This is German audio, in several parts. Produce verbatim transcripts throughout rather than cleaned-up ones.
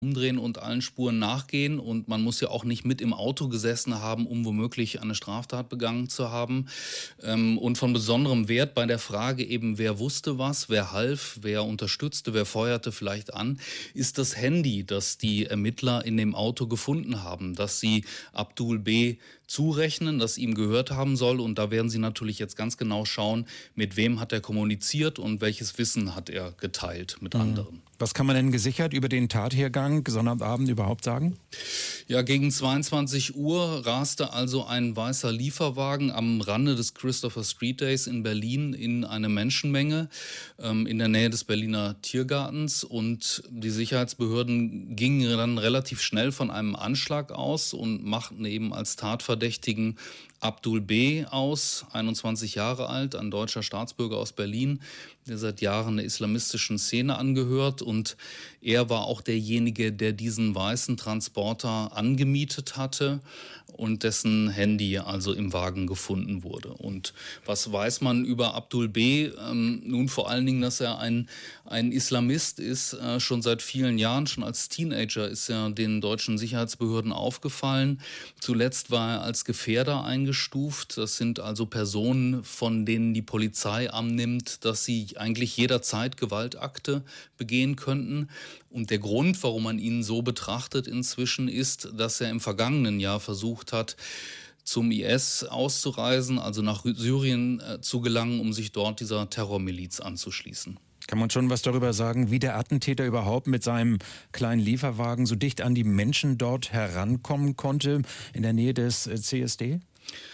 umdrehen und allen Spuren nachgehen. Und man muss ja auch nicht mit im Auto gesessen haben, um womöglich eine Straftat begangen zu haben. Ähm, und von besonderem Wert bei der Frage eben, wer wusste was, wer half, wer unterstützte, wer feuerte vielleicht an, ist das Handy, das die Ermittler in dem Auto gefunden haben, das sie Abdul B. zurechnen, das ihm gehört haben soll. Und da werden sie natürlich jetzt ganz genau schauen, mit wem hat er kommuniziert und welches Wissen hat er geteilt mit Mhm. anderen. Was kann man denn gesichert über den Tathergang Sonnabend überhaupt sagen? Ja, gegen zweiundzwanzig Uhr raste also ein weißer Lieferwagen am Rande des Christopher Street Days in Berlin in eine Menschenmenge ähm, in der Nähe des Berliner Tiergartens. Und die Sicherheitsbehörden gingen dann relativ schnell von einem Anschlag aus und machten eben als Tatverdächtigen Abdul B. aus, einundzwanzig Jahre alt, ein deutscher Staatsbürger aus Berlin, der seit Jahren der islamistischen Szene angehört. Und er war auch derjenige, der diesen weißen Transporter angemietet hatte und dessen Handy also im Wagen gefunden wurde. Und was weiß man über Abdul B.? Ähm, nun vor allen Dingen, dass er ein, ein Islamist ist, äh, schon seit vielen Jahren, schon als Teenager ist er den deutschen Sicherheitsbehörden aufgefallen. Zuletzt war er als Gefährder eingestuft. Das sind also Personen, von denen die Polizei annimmt, dass sie eigentlich jederzeit Gewaltakte begehen könnten. Und der Grund, warum man ihn so betrachtet inzwischen, ist, dass er im vergangenen Jahr versucht hat, zum I S auszureisen, also nach Syrien äh, zu gelangen, um sich dort dieser Terrormiliz anzuschließen. Kann man schon was darüber sagen, wie der Attentäter überhaupt mit seinem kleinen Lieferwagen so dicht an die Menschen dort herankommen konnte, in der Nähe des äh, C S D?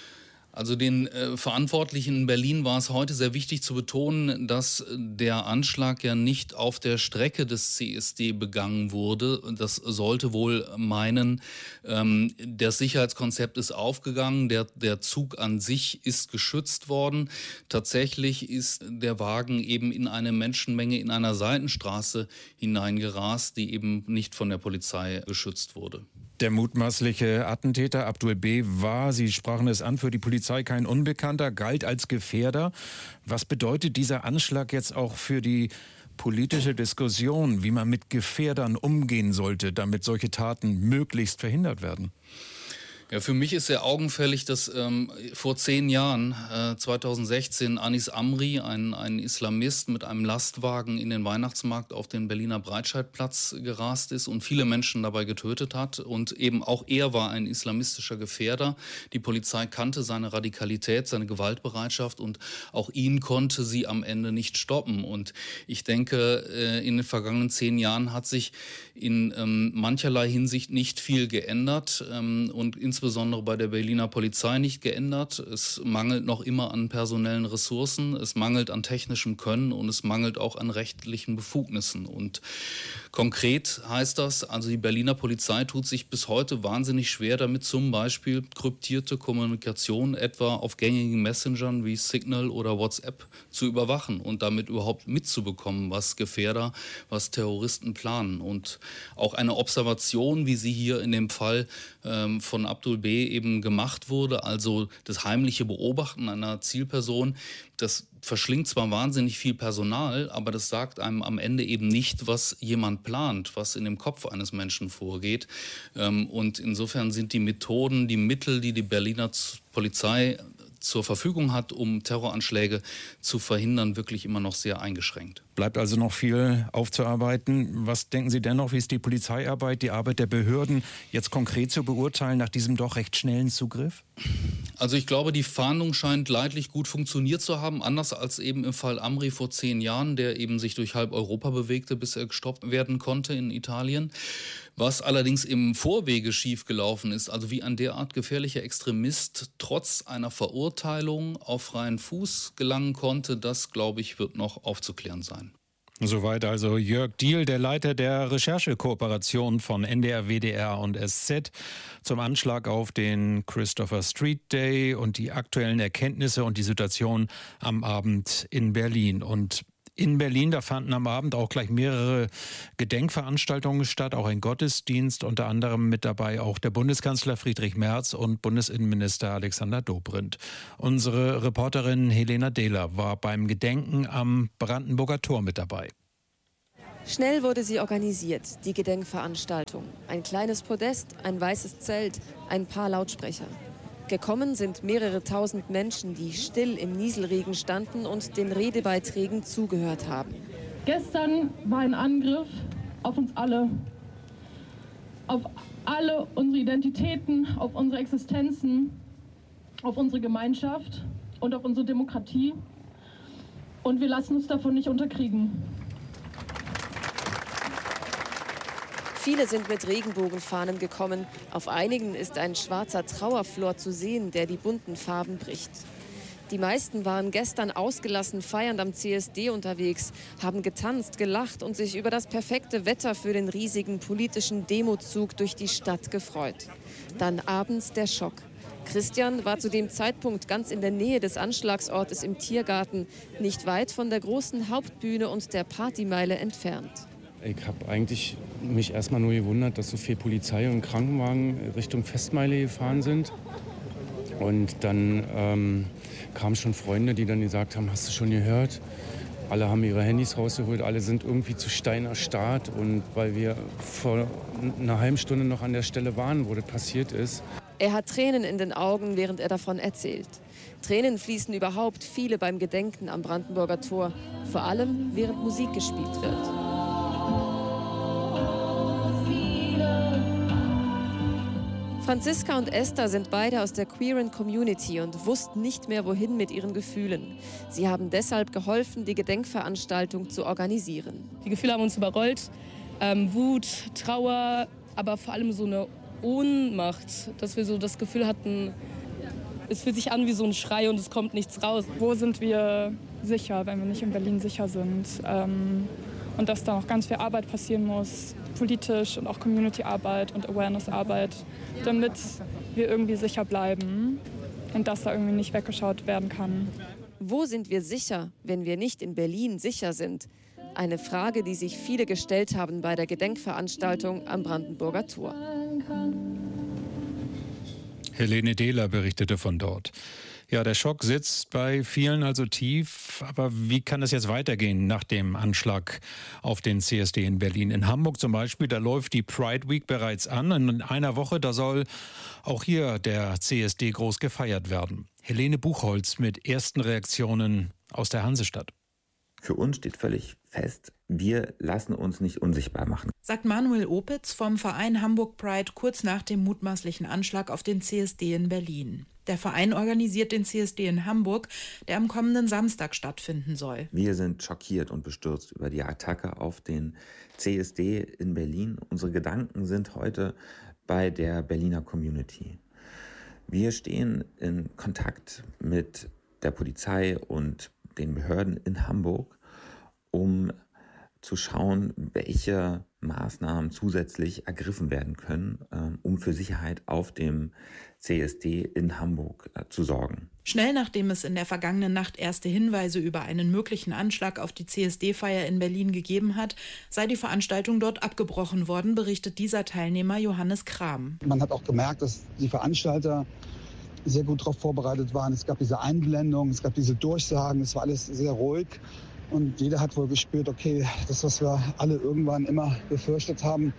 Also den äh, Verantwortlichen in Berlin war es heute sehr wichtig zu betonen, dass der Anschlag ja nicht auf der Strecke des C S D begangen wurde. Das sollte wohl meinen, ähm, das Sicherheitskonzept ist aufgegangen, der, der Zug an sich ist geschützt worden. Tatsächlich ist der Wagen eben in eine Menschenmenge in einer Seitenstraße hineingerast, die eben nicht von der Polizei geschützt wurde. Der mutmaßliche Attentäter Abdul B. war, Sie sprachen es an, für die Polizei kein Unbekannter, galt als Gefährder. Was bedeutet dieser Anschlag jetzt auch für die politische Diskussion, wie man mit Gefährdern umgehen sollte, damit solche Taten möglichst verhindert werden? Ja, für mich ist sehr augenfällig, dass ähm, vor zehn Jahren, äh, zweitausendsechzehn, Anis Amri, ein, ein Islamist, mit einem Lastwagen in den Weihnachtsmarkt auf den Berliner Breitscheidplatz gerast ist und viele Menschen dabei getötet hat. Und eben auch er war ein islamistischer Gefährder. Die Polizei kannte seine Radikalität, seine Gewaltbereitschaft und auch ihn konnte sie am Ende nicht stoppen. Und ich denke, äh, in den vergangenen zehn Jahren hat sich in ähm, mancherlei Hinsicht nicht viel geändert ähm, und insbesondere bei der Berliner Polizei nicht geändert. Es mangelt noch immer an personellen Ressourcen, es mangelt an technischem Können und es mangelt auch an rechtlichen Befugnissen. Und konkret heißt das, also die Berliner Polizei tut sich bis heute wahnsinnig schwer damit, zum Beispiel kryptierte Kommunikation etwa auf gängigen Messengern wie Signal oder WhatsApp zu überwachen und damit überhaupt mitzubekommen, was Gefährder, was Terroristen planen. Und auch eine Observation, wie sie hier in dem Fall ähm, von Abdul B. eben gemacht wurde, also das heimliche Beobachten einer Zielperson, das verschlingt zwar wahnsinnig viel Personal, aber das sagt einem am Ende eben nicht, was jemand plant, was in dem Kopf eines Menschen vorgeht. Und insofern sind die Methoden, die Mittel, die die Berliner Polizei zur Verfügung hat, um Terroranschläge zu verhindern, wirklich immer noch sehr eingeschränkt. Bleibt also noch viel aufzuarbeiten. Was denken Sie dennoch, wie ist die Polizeiarbeit, die Arbeit der Behörden jetzt konkret zu beurteilen nach diesem doch recht schnellen Zugriff? Also ich glaube, die Fahndung scheint leidlich gut funktioniert zu haben, anders als eben im Fall Amri vor zehn Jahren, der eben sich durch halb Europa bewegte, bis er gestoppt werden konnte in Italien. Was allerdings im Vorwege schiefgelaufen ist, also wie ein derart gefährlicher Extremist trotz einer Verurteilung auf freien Fuß gelangen konnte, das, glaube ich, wird noch aufzuklären sein. Soweit also Jörg Diehl, der Leiter der Recherchekooperation von N D R, W D R und S Z zum Anschlag auf den Christopher Street Day und die aktuellen Erkenntnisse und die Situation am Abend in Berlin. Und in Berlin, da fanden am Abend auch gleich mehrere Gedenkveranstaltungen statt, auch ein Gottesdienst, unter anderem mit dabei auch der Bundeskanzler Friedrich Merz und Bundesinnenminister Alexander Dobrindt. Unsere Reporterin Helena Dehler war beim Gedenken am Brandenburger Tor mit dabei. Schnell wurde sie organisiert, die Gedenkveranstaltung. Ein kleines Podest, ein weißes Zelt, ein paar Lautsprecher. Gekommen sind mehrere tausend Menschen, die still im Nieselregen standen und den Redebeiträgen zugehört haben. Gestern war ein Angriff auf uns alle, auf alle unsere Identitäten, auf unsere Existenzen, auf unsere Gemeinschaft und auf unsere Demokratie. Und wir lassen uns davon nicht unterkriegen. Viele sind mit Regenbogenfahnen gekommen. Auf einigen ist ein schwarzer Trauerflor zu sehen, der die bunten Farben bricht. Die meisten waren gestern ausgelassen feiernd am C S D unterwegs, haben getanzt, gelacht und sich über das perfekte Wetter für den riesigen politischen Demozug durch die Stadt gefreut. Dann abends der Schock. Christian war zu dem Zeitpunkt ganz in der Nähe des Anschlagsortes im Tiergarten, nicht weit von der großen Hauptbühne und der Partymeile entfernt. Ich habe eigentlich mich erstmal nur gewundert, dass so viel Polizei und Krankenwagen Richtung Festmeile gefahren sind. Und dann ähm, kamen schon Freunde, die dann gesagt haben, hast du schon gehört? Alle haben ihre Handys rausgeholt, alle sind irgendwie zu Stein erstarrt. Und weil wir vor einer halben Stunde noch an der Stelle waren, wo das passiert ist. Er hat Tränen in den Augen, während er davon erzählt. Tränen fließen überhaupt viele beim Gedenken am Brandenburger Tor, vor allem während Musik gespielt wird. Franziska und Esther sind beide aus der queeren Community und wussten nicht mehr, wohin mit ihren Gefühlen. Sie haben deshalb geholfen, die Gedenkveranstaltung zu organisieren. Die Gefühle haben uns überrollt. Ähm, Wut, Trauer, aber vor allem so eine Ohnmacht, dass wir so das Gefühl hatten, es fühlt sich an wie so ein Schrei und es kommt nichts raus. Wo sind wir sicher, wenn wir nicht in Berlin sicher sind? Ähm, und dass da noch ganz viel Arbeit passieren muss, politisch und auch Community-Arbeit und Awareness-Arbeit, damit wir irgendwie sicher bleiben und dass da irgendwie nicht weggeschaut werden kann. Wo sind wir sicher, wenn wir nicht in Berlin sicher sind? Eine Frage, die sich viele gestellt haben bei der Gedenkveranstaltung am Brandenburger Tor. Helene Dehler berichtete von dort. Ja, der Schock sitzt bei vielen also tief. Aber wie kann es jetzt weitergehen nach dem Anschlag auf den C S D in Berlin? In Hamburg zum Beispiel, da läuft die Pride Week bereits an. In einer Woche, da soll auch hier der C S D groß gefeiert werden. Helene Buchholz mit ersten Reaktionen aus der Hansestadt. Für uns steht völlig fest, wir lassen uns nicht unsichtbar machen, sagt Manuel Opitz vom Verein Hamburg Pride kurz nach dem mutmaßlichen Anschlag auf den C S D in Berlin. Der Verein organisiert den C S D in Hamburg, der am kommenden Samstag stattfinden soll. Wir sind schockiert und bestürzt über die Attacke auf den C S D in Berlin. Unsere Gedanken sind heute bei der Berliner Community. Wir stehen in Kontakt mit der Polizei und den Behörden in Hamburg, um zu schauen, welche Maßnahmen zusätzlich ergriffen werden können, um für Sicherheit auf dem C S D in Hamburg zu sorgen. Schnell nachdem es in der vergangenen Nacht erste Hinweise über einen möglichen Anschlag auf die C S D-Feier in Berlin gegeben hat, sei die Veranstaltung dort abgebrochen worden, berichtet dieser Teilnehmer Johannes Kram. Man hat auch gemerkt, dass die Veranstalter sehr gut darauf vorbereitet waren. Es gab diese Einblendung, es gab diese Durchsagen, es war alles sehr ruhig. Und jeder hat wohl gespürt, okay, das, was wir alle irgendwann immer befürchtet haben,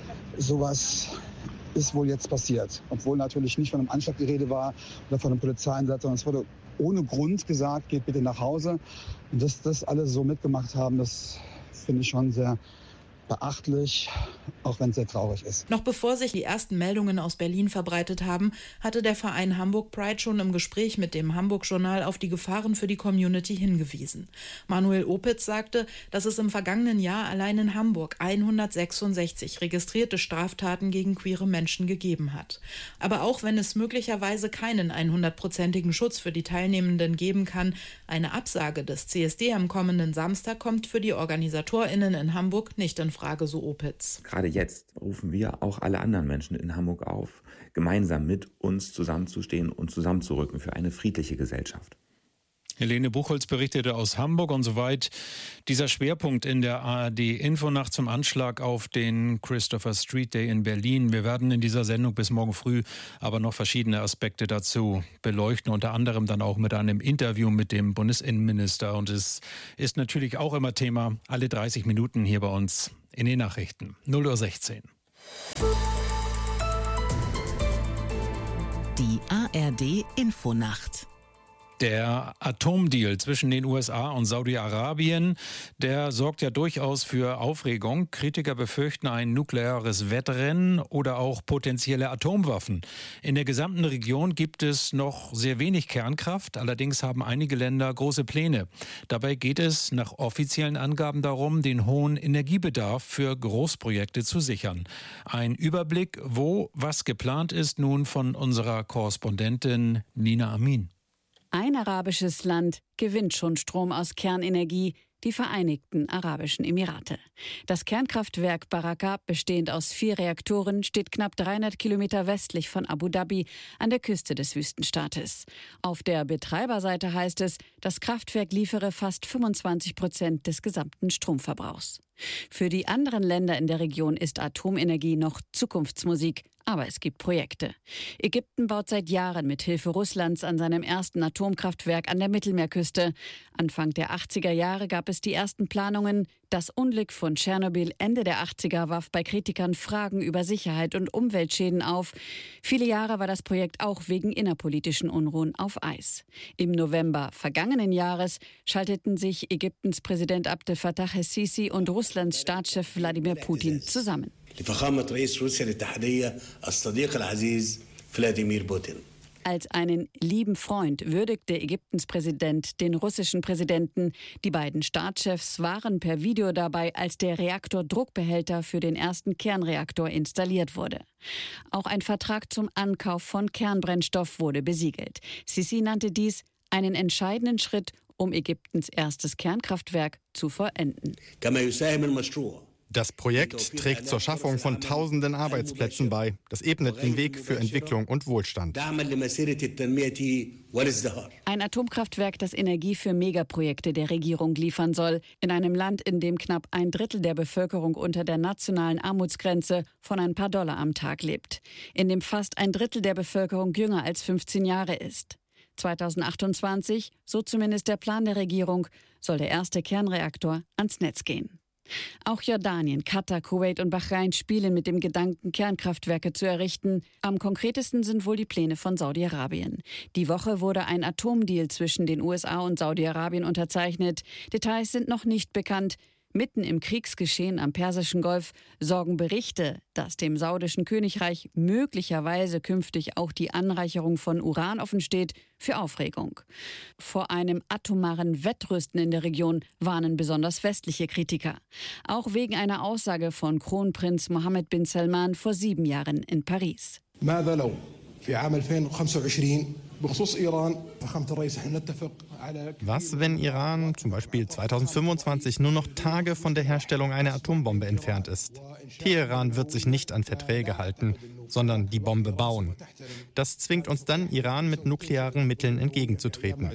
sowas ist wohl jetzt passiert. Obwohl natürlich nicht von einem Anschlag die Rede war oder von einem Polizeieinsatz, sondern es wurde ohne Grund gesagt, geht bitte nach Hause. Und dass das alle so mitgemacht haben, das finde ich schon sehr beachtlich, auch wenn es sehr traurig ist. Noch bevor sich die ersten Meldungen aus Berlin verbreitet haben, hatte der Verein Hamburg Pride schon im Gespräch mit dem Hamburg-Journal auf die Gefahren für die Community hingewiesen. Manuel Opitz sagte, dass es im vergangenen Jahr allein in Hamburg hundertsechsundsechzig registrierte Straftaten gegen queere Menschen gegeben hat. Aber auch wenn es möglicherweise keinen hundertprozentigen Schutz für die Teilnehmenden geben kann, eine Absage des C S D am kommenden Samstag kommt für die OrganisatorInnen in Hamburg nicht in Frage, so Opitz. Gerade jetzt rufen wir auch alle anderen Menschen in Hamburg auf, gemeinsam mit uns zusammenzustehen und zusammenzurücken für eine friedliche Gesellschaft. Helene Buchholz berichtete aus Hamburg und soweit dieser Schwerpunkt in der A R D-Infonacht zum Anschlag auf den Christopher Street Day in Berlin. Wir werden in dieser Sendung bis morgen früh aber noch verschiedene Aspekte dazu beleuchten, unter anderem dann auch mit einem Interview mit dem Bundesinnenminister. Und es ist natürlich auch immer Thema alle dreißig Minuten hier bei uns in den Nachrichten. null Uhr sechzehn. Die A R D-Infonacht. Der Atomdeal zwischen den U S A und Saudi-Arabien, der sorgt ja durchaus für Aufregung. Kritiker befürchten ein nukleares Wettrennen oder auch potenzielle Atomwaffen. In der gesamten Region gibt es noch sehr wenig Kernkraft. Allerdings haben einige Länder große Pläne. Dabei geht es nach offiziellen Angaben darum, den hohen Energiebedarf für Großprojekte zu sichern. Ein Überblick, wo was geplant ist, nun von unserer Korrespondentin Nina Amin. Ein arabisches Land gewinnt schon Strom aus Kernenergie, die Vereinigten Arabischen Emirate. Das Kernkraftwerk Baraka, bestehend aus vier Reaktoren, steht knapp dreihundert Kilometer westlich von Abu Dhabi an der Küste des Wüstenstaates. Auf der Betreiberseite heißt es, das Kraftwerk liefere fast fünfundzwanzig Prozent des gesamten Stromverbrauchs. Für die anderen Länder in der Region ist Atomenergie noch Zukunftsmusik. Aber es gibt Projekte. Ägypten baut seit Jahren mit Hilfe Russlands an seinem ersten Atomkraftwerk an der Mittelmeerküste. Anfang der achtziger Jahre gab es die ersten Planungen. Das Unglück von Tschernobyl Ende der achtziger warf bei Kritikern Fragen über Sicherheit und Umweltschäden auf. Viele Jahre war das Projekt auch wegen innerpolitischen Unruhen auf Eis. Im November vergangenen Jahres schalteten sich Ägyptens Präsident Abdel Fattah el-Sisi und Russlands Staatschef Wladimir Putin zusammen. Als einen lieben Freund würdigte Ägyptens Präsident den russischen Präsidenten. Die beiden Staatschefs waren per Video dabei, als der Reaktordruckbehälter für den ersten Kernreaktor installiert wurde. Auch ein Vertrag zum Ankauf von Kernbrennstoff wurde besiegelt. Sisi nannte dies einen entscheidenden Schritt, um Ägyptens erstes Kernkraftwerk zu vollenden. Das Projekt trägt zur Schaffung von tausenden Arbeitsplätzen bei. Das ebnet den Weg für Entwicklung und Wohlstand. Ein Atomkraftwerk, das Energie für Megaprojekte der Regierung liefern soll, in einem Land, in dem knapp ein Drittel der Bevölkerung unter der nationalen Armutsgrenze von ein paar Dollar am Tag lebt, in dem fast ein Drittel der Bevölkerung jünger als fünfzehn Jahre ist. zweitausendachtundzwanzig, so zumindest der Plan der Regierung, soll der erste Kernreaktor ans Netz gehen. Auch Jordanien, Katar, Kuwait und Bahrain spielen mit dem Gedanken, Kernkraftwerke zu errichten. Am konkretesten sind wohl die Pläne von Saudi-Arabien. Die Woche wurde ein Atomdeal zwischen den U S A und Saudi-Arabien unterzeichnet. Details sind noch nicht bekannt. Mitten im Kriegsgeschehen am Persischen Golf sorgen Berichte, dass dem saudischen Königreich möglicherweise künftig auch die Anreicherung von Uran offensteht, für Aufregung. Vor einem atomaren Wettrüsten in der Region warnen besonders westliche Kritiker. Auch wegen einer Aussage von Kronprinz Mohammed bin Salman vor sieben Jahren in Paris. Was, wenn Iran zum Beispiel zweitausendfünfundzwanzig nur noch Tage von der Herstellung einer Atombombe entfernt ist? Teheran wird sich nicht an Verträge halten, sondern die Bombe bauen. Das zwingt uns dann, Iran mit nuklearen Mitteln entgegenzutreten.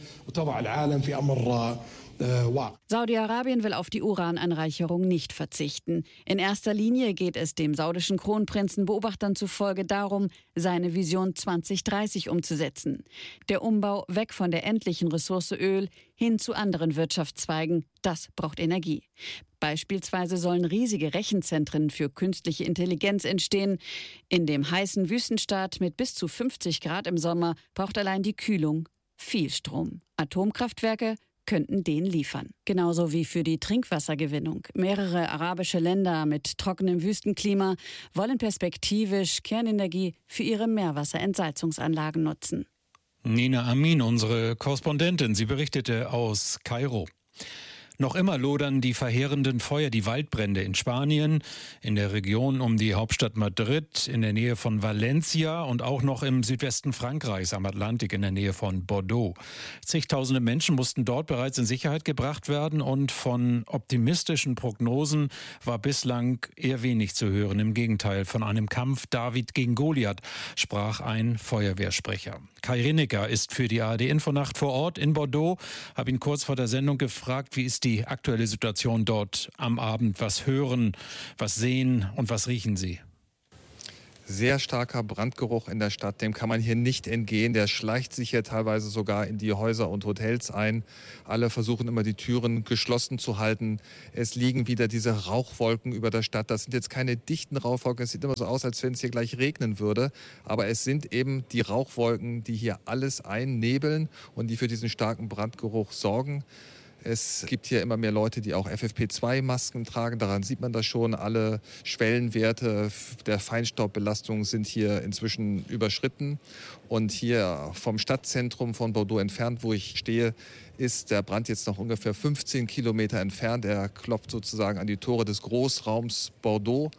Saudi-Arabien will auf die Urananreicherung nicht verzichten. In erster Linie geht es dem saudischen Kronprinzen Beobachtern zufolge darum, seine Vision zwanzig dreißig umzusetzen. Der Umbau weg von der endlichen Ressource Öl hin zu anderen Wirtschaftszweigen, das braucht Energie. Beispielsweise sollen riesige Rechenzentren für künstliche Intelligenz entstehen. In dem heißen Wüstenstaat mit bis zu fünfzig Grad im Sommer braucht allein die Kühlung viel Strom. Atomkraftwerke könnten den liefern. Genauso wie für die Trinkwassergewinnung. Mehrere arabische Länder mit trockenem Wüstenklima wollen perspektivisch Kernenergie für ihre Meerwasserentsalzungsanlagen nutzen. Nina Amin, unsere Korrespondentin, sie berichtete aus Kairo. Noch immer lodern die verheerenden Feuer, die Waldbrände in Spanien, in der Region um die Hauptstadt Madrid, in der Nähe von Valencia und auch noch im Südwesten Frankreichs am Atlantik in der Nähe von Bordeaux. Zigtausende Menschen mussten dort bereits in Sicherheit gebracht werden und von optimistischen Prognosen war bislang eher wenig zu hören. Im Gegenteil, von einem Kampf David gegen Goliath sprach ein Feuerwehrsprecher. Kai Rinecker ist für die A R D-Infonacht vor Ort in Bordeaux. Habe ihn kurz vor der Sendung gefragt, wie ist die aktuelle Situation dort am Abend? Was hören, was sehen und was riechen Sie? Sehr starker Brandgeruch in der Stadt, dem kann man hier nicht entgehen. Der schleicht sich hier teilweise sogar in die Häuser und Hotels ein. Alle versuchen immer die Türen geschlossen zu halten. Es liegen wieder diese Rauchwolken über der Stadt. Das sind jetzt keine dichten Rauchwolken. Es sieht immer so aus, als wenn es hier gleich regnen würde. Aber es sind eben die Rauchwolken, die hier alles einnebeln und die für diesen starken Brandgeruch sorgen. Es gibt hier immer mehr Leute, die auch F F P zwei Masken tragen. Daran sieht man das schon. Alle Schwellenwerte der Feinstaubbelastung sind hier inzwischen überschritten. Und hier vom Stadtzentrum von Bordeaux entfernt, wo ich stehe, ist der Brand jetzt noch ungefähr fünfzehn Kilometer entfernt. Er klopft sozusagen an die Tore des Großraums Bordeaux.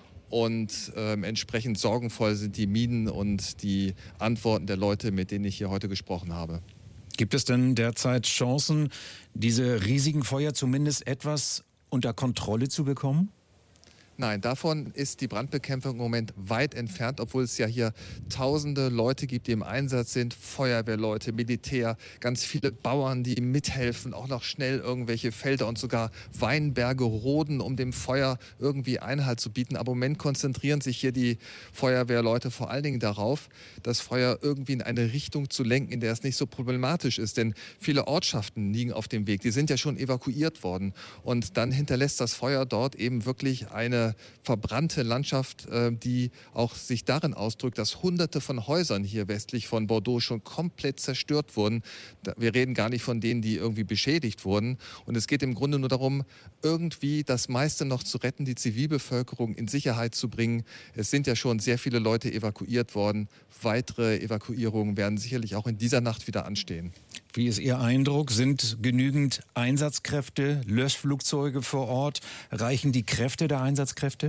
Und ähm, entsprechend sorgenvoll sind die Mienen und die Antworten der Leute, mit denen ich hier heute gesprochen habe. Gibt es denn derzeit Chancen, diese riesigen Feuer zumindest etwas unter Kontrolle zu bekommen? Nein, davon ist die Brandbekämpfung im Moment weit entfernt, obwohl es ja hier tausende Leute gibt, die im Einsatz sind. Feuerwehrleute, Militär, ganz viele Bauern, die mithelfen, auch noch schnell irgendwelche Felder und sogar Weinberge roden, um dem Feuer irgendwie Einhalt zu bieten. Aber im Moment konzentrieren sich hier die Feuerwehrleute vor allen Dingen darauf, das Feuer irgendwie in eine Richtung zu lenken, in der es nicht so problematisch ist. Denn viele Ortschaften liegen auf dem Weg, die sind ja schon evakuiert worden. Und dann hinterlässt das Feuer dort eben wirklich eine verbrannte Landschaft, die auch sich darin ausdrückt, dass Hunderte von Häusern hier westlich von Bordeaux schon komplett zerstört wurden. Wir reden gar nicht von denen, die irgendwie beschädigt wurden. Und es geht im Grunde nur darum, irgendwie das meiste noch zu retten, die Zivilbevölkerung in Sicherheit zu bringen. Es sind ja schon sehr viele Leute evakuiert worden. Weitere Evakuierungen werden sicherlich auch in dieser Nacht wieder anstehen. Wie ist Ihr Eindruck? Sind genügend Einsatzkräfte, Löschflugzeuge vor Ort? Reichen die Kräfte der Einsatzkräfte?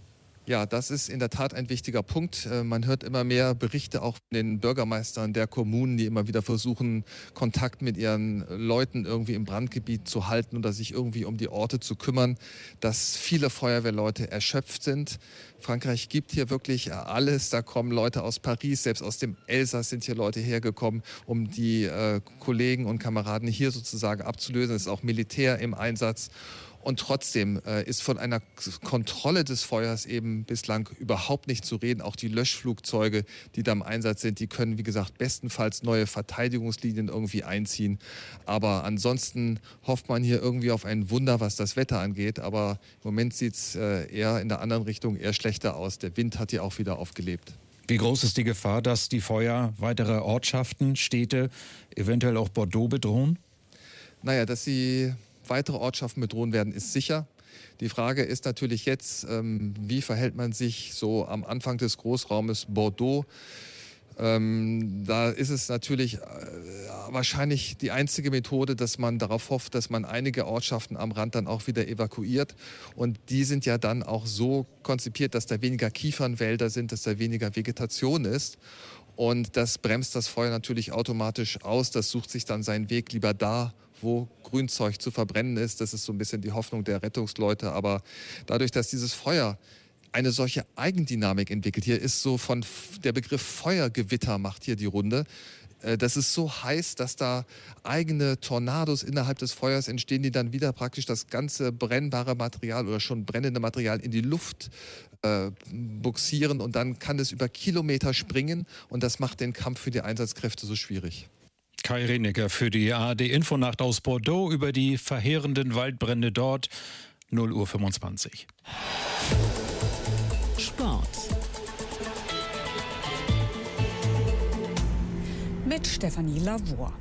Ja, das ist in der Tat ein wichtiger Punkt. Man hört immer mehr Berichte auch von den Bürgermeistern der Kommunen, die immer wieder versuchen, Kontakt mit ihren Leuten irgendwie im Brandgebiet zu halten oder sich irgendwie um die Orte zu kümmern, dass viele Feuerwehrleute erschöpft sind. Frankreich gibt hier wirklich alles. Da kommen Leute aus Paris, selbst aus dem Elsass sind hier Leute hergekommen, um die äh, Kollegen und Kameraden hier sozusagen abzulösen. Es ist auch Militär im Einsatz. Und trotzdem äh, ist von einer Kontrolle des Feuers eben bislang überhaupt nicht zu reden. Auch die Löschflugzeuge, die da im Einsatz sind, die können, wie gesagt, bestenfalls neue Verteidigungslinien irgendwie einziehen. Aber ansonsten hofft man hier irgendwie auf ein Wunder, was das Wetter angeht. Aber im Moment sieht es äh, eher in der anderen Richtung eher schlechter aus. Der Wind hat hier auch wieder aufgelebt. Wie groß ist die Gefahr, dass die Feuer weitere Ortschaften, Städte, eventuell auch Bordeaux bedrohen? Naja, dass sie weitere Ortschaften bedrohen werden, ist sicher. Die Frage ist natürlich jetzt, ähm, wie verhält man sich so am Anfang des Großraumes Bordeaux? Ähm, da ist es natürlich äh, wahrscheinlich die einzige Methode, dass man darauf hofft, dass man einige Ortschaften am Rand dann auch wieder evakuiert. Und die sind ja dann auch so konzipiert, dass da weniger Kiefernwälder sind, dass da weniger Vegetation ist. Und das bremst das Feuer natürlich automatisch aus. Das sucht sich dann seinen Weg lieber da, wo Grünzeug zu verbrennen ist. Das ist so ein bisschen die Hoffnung der Rettungsleute. Aber dadurch, dass dieses Feuer eine solche Eigendynamik entwickelt, hier ist so von der Begriff Feuergewitter macht hier die Runde. Das ist so heiß, dass da eigene Tornados innerhalb des Feuers entstehen, die dann wieder praktisch das ganze brennbare Material oder schon brennende Material in die Luft äh, buxieren. Und dann kann es über Kilometer springen. Und das macht den Kampf für die Einsatzkräfte so schwierig. Kai Rinecker für die A R D-Infonacht aus Bordeaux über die verheerenden Waldbrände dort. null Uhr fünfundzwanzig. Sport. Mit Stefanie Lavour.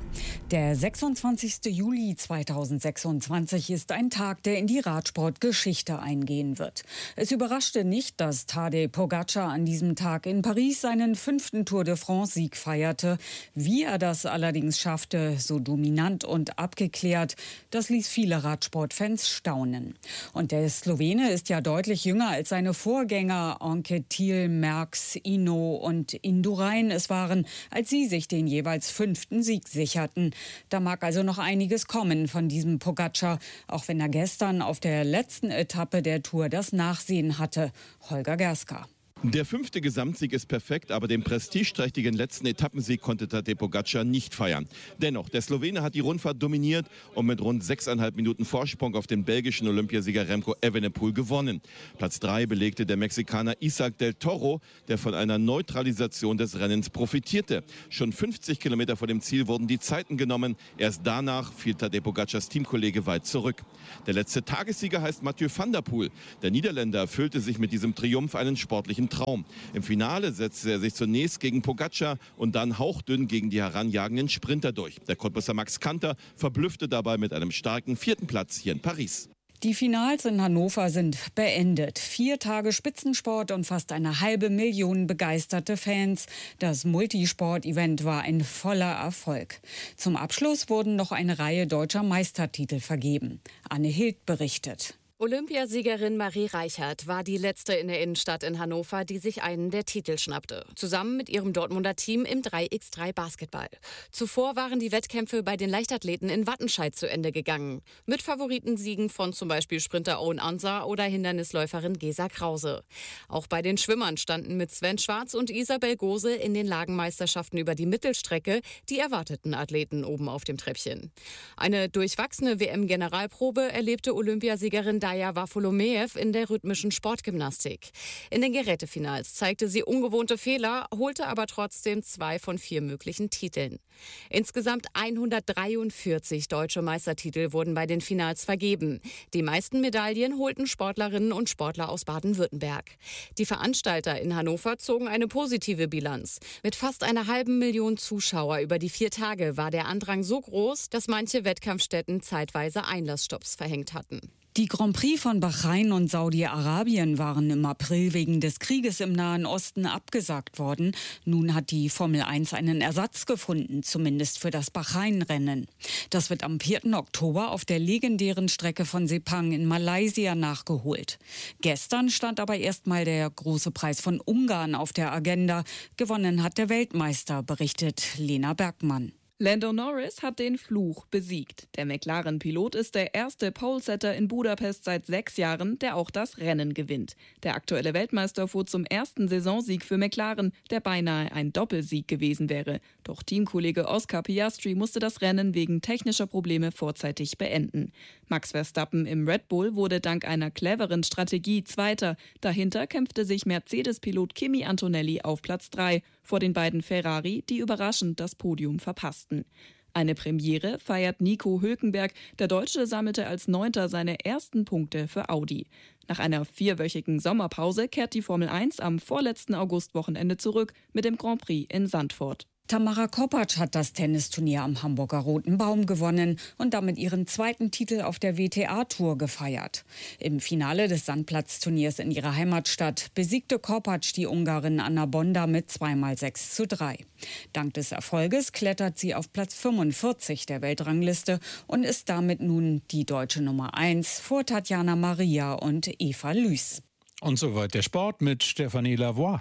Der sechsundzwanzigste Juli zweitausendsechsundzwanzig ist ein Tag, der in die Radsportgeschichte eingehen wird. Es überraschte nicht, dass Tadej Pogačar an diesem Tag in Paris seinen fünften Tour de France-Sieg feierte. Wie er das allerdings schaffte, so dominant und abgeklärt, das ließ viele Radsportfans staunen. Und der Slowene ist ja deutlich jünger als seine Vorgänger Anquetil, Merckx, Hinault und Indurain es waren, als sie sich den jeweils fünften Sieg sicherten. Da mag also noch einiges kommen von diesem Pogačar, auch wenn er gestern auf der letzten Etappe der Tour das Nachsehen hatte. Holger Gerska. Der fünfte Gesamtsieg ist perfekt, aber den prestigeträchtigen letzten Etappensieg konnte Tadej Pogačar nicht feiern. Dennoch, der Slowene hat die Rundfahrt dominiert und mit rund sechseinhalb Minuten Vorsprung auf den belgischen Olympiasieger Remco Evenepoel gewonnen. Platz drei belegte der Mexikaner Isaac del Toro, der von einer Neutralisation des Rennens profitierte. Schon fünfzig Kilometer vor dem Ziel wurden die Zeiten genommen. Erst danach fiel Tadej Pogačars Teamkollege weit zurück. Der letzte Tagessieger heißt Mathieu van der Poel. Der Niederländer erfüllte sich mit diesem Triumph einen sportlichen Traum. Im Finale setzte er sich zunächst gegen Pogačar und dann hauchdünn gegen die heranjagenden Sprinter durch. Der Cottbusser Max Kanter verblüffte dabei mit einem starken vierten Platz hier in Paris. Die Finals in Hannover sind beendet. Vier Tage Spitzensport und fast eine halbe Million begeisterte Fans. Das Multisport-Event war ein voller Erfolg. Zum Abschluss wurden noch eine Reihe deutscher Meistertitel vergeben. Anne Hild berichtet. Olympiasiegerin Marie Reichert war die letzte in der Innenstadt in Hannover, die sich einen der Titel schnappte. Zusammen mit ihrem Dortmunder Team im drei gegen drei Basketball. Zuvor waren die Wettkämpfe bei den Leichtathleten in Wattenscheid zu Ende gegangen. Mit Favoritensiegen von zum Beispiel Sprinter Owen Ansah oder Hindernisläuferin Gesa Krause. Auch bei den Schwimmern standen mit Sven Schwarz und Isabel Gose in den Lagenmeisterschaften über die Mittelstrecke die erwarteten Athleten oben auf dem Treppchen. Eine durchwachsene W M-Generalprobe erlebte Olympiasiegerin Daja Wafolomeev in der rhythmischen Sportgymnastik. In den Gerätefinals zeigte sie ungewohnte Fehler, holte aber trotzdem zwei von vier möglichen Titeln. Insgesamt hundertdreiundvierzig deutsche Meistertitel wurden bei den Finals vergeben. Die meisten Medaillen holten Sportlerinnen und Sportler aus Baden-Württemberg. Die Veranstalter in Hannover zogen eine positive Bilanz. Mit fast einer halben Million Zuschauer über die vier Tage war der Andrang so groß, dass manche Wettkampfstätten zeitweise Einlassstopps verhängt hatten. Die Grand Prix von Bahrain und Saudi-Arabien waren im April wegen des Krieges im Nahen Osten abgesagt worden. Nun hat die Formel eins einen Ersatz gefunden, zumindest für das Bahrain-Rennen. Das wird am vierten Oktober auf der legendären Strecke von Sepang in Malaysia nachgeholt. Gestern stand aber erstmal der große Preis von Ungarn auf der Agenda. Gewonnen hat der Weltmeister, berichtet Lena Bergmann. Lando Norris hat den Fluch besiegt. Der McLaren-Pilot ist der erste Polesetter in Budapest seit sechs Jahren, der auch das Rennen gewinnt. Der aktuelle Weltmeister fuhr zum ersten Saisonsieg für McLaren, der beinahe ein Doppelsieg gewesen wäre. Doch Teamkollege Oscar Piastri musste das Rennen wegen technischer Probleme vorzeitig beenden. Max Verstappen im Red Bull wurde dank einer cleveren Strategie Zweiter. Dahinter kämpfte sich Mercedes-Pilot Kimi Antonelli auf Platz drei vor den beiden Ferrari, die überraschend das Podium verpassten. Eine Premiere feiert Nico Hülkenberg. Der Deutsche sammelte als Neunter seine ersten Punkte für Audi. Nach einer vierwöchigen Sommerpause kehrt die Formel eins am vorletzten Augustwochenende zurück mit dem Grand Prix in Zandvoort. Tamara Kopacz hat das Tennisturnier am Hamburger Roten Baum gewonnen und damit ihren zweiten Titel auf der W T A-Tour gefeiert. Im Finale des Sandplatzturniers in ihrer Heimatstadt besiegte Kopacz die Ungarin Anna Bonda mit zwei mal sechs zu drei. Dank des Erfolges klettert sie auf Platz fünfundvierzig der Weltrangliste und ist damit nun die deutsche Nummer eins vor Tatjana Maria und Eva Lüß. Und soweit der Sport mit Stéphanie Lavoie.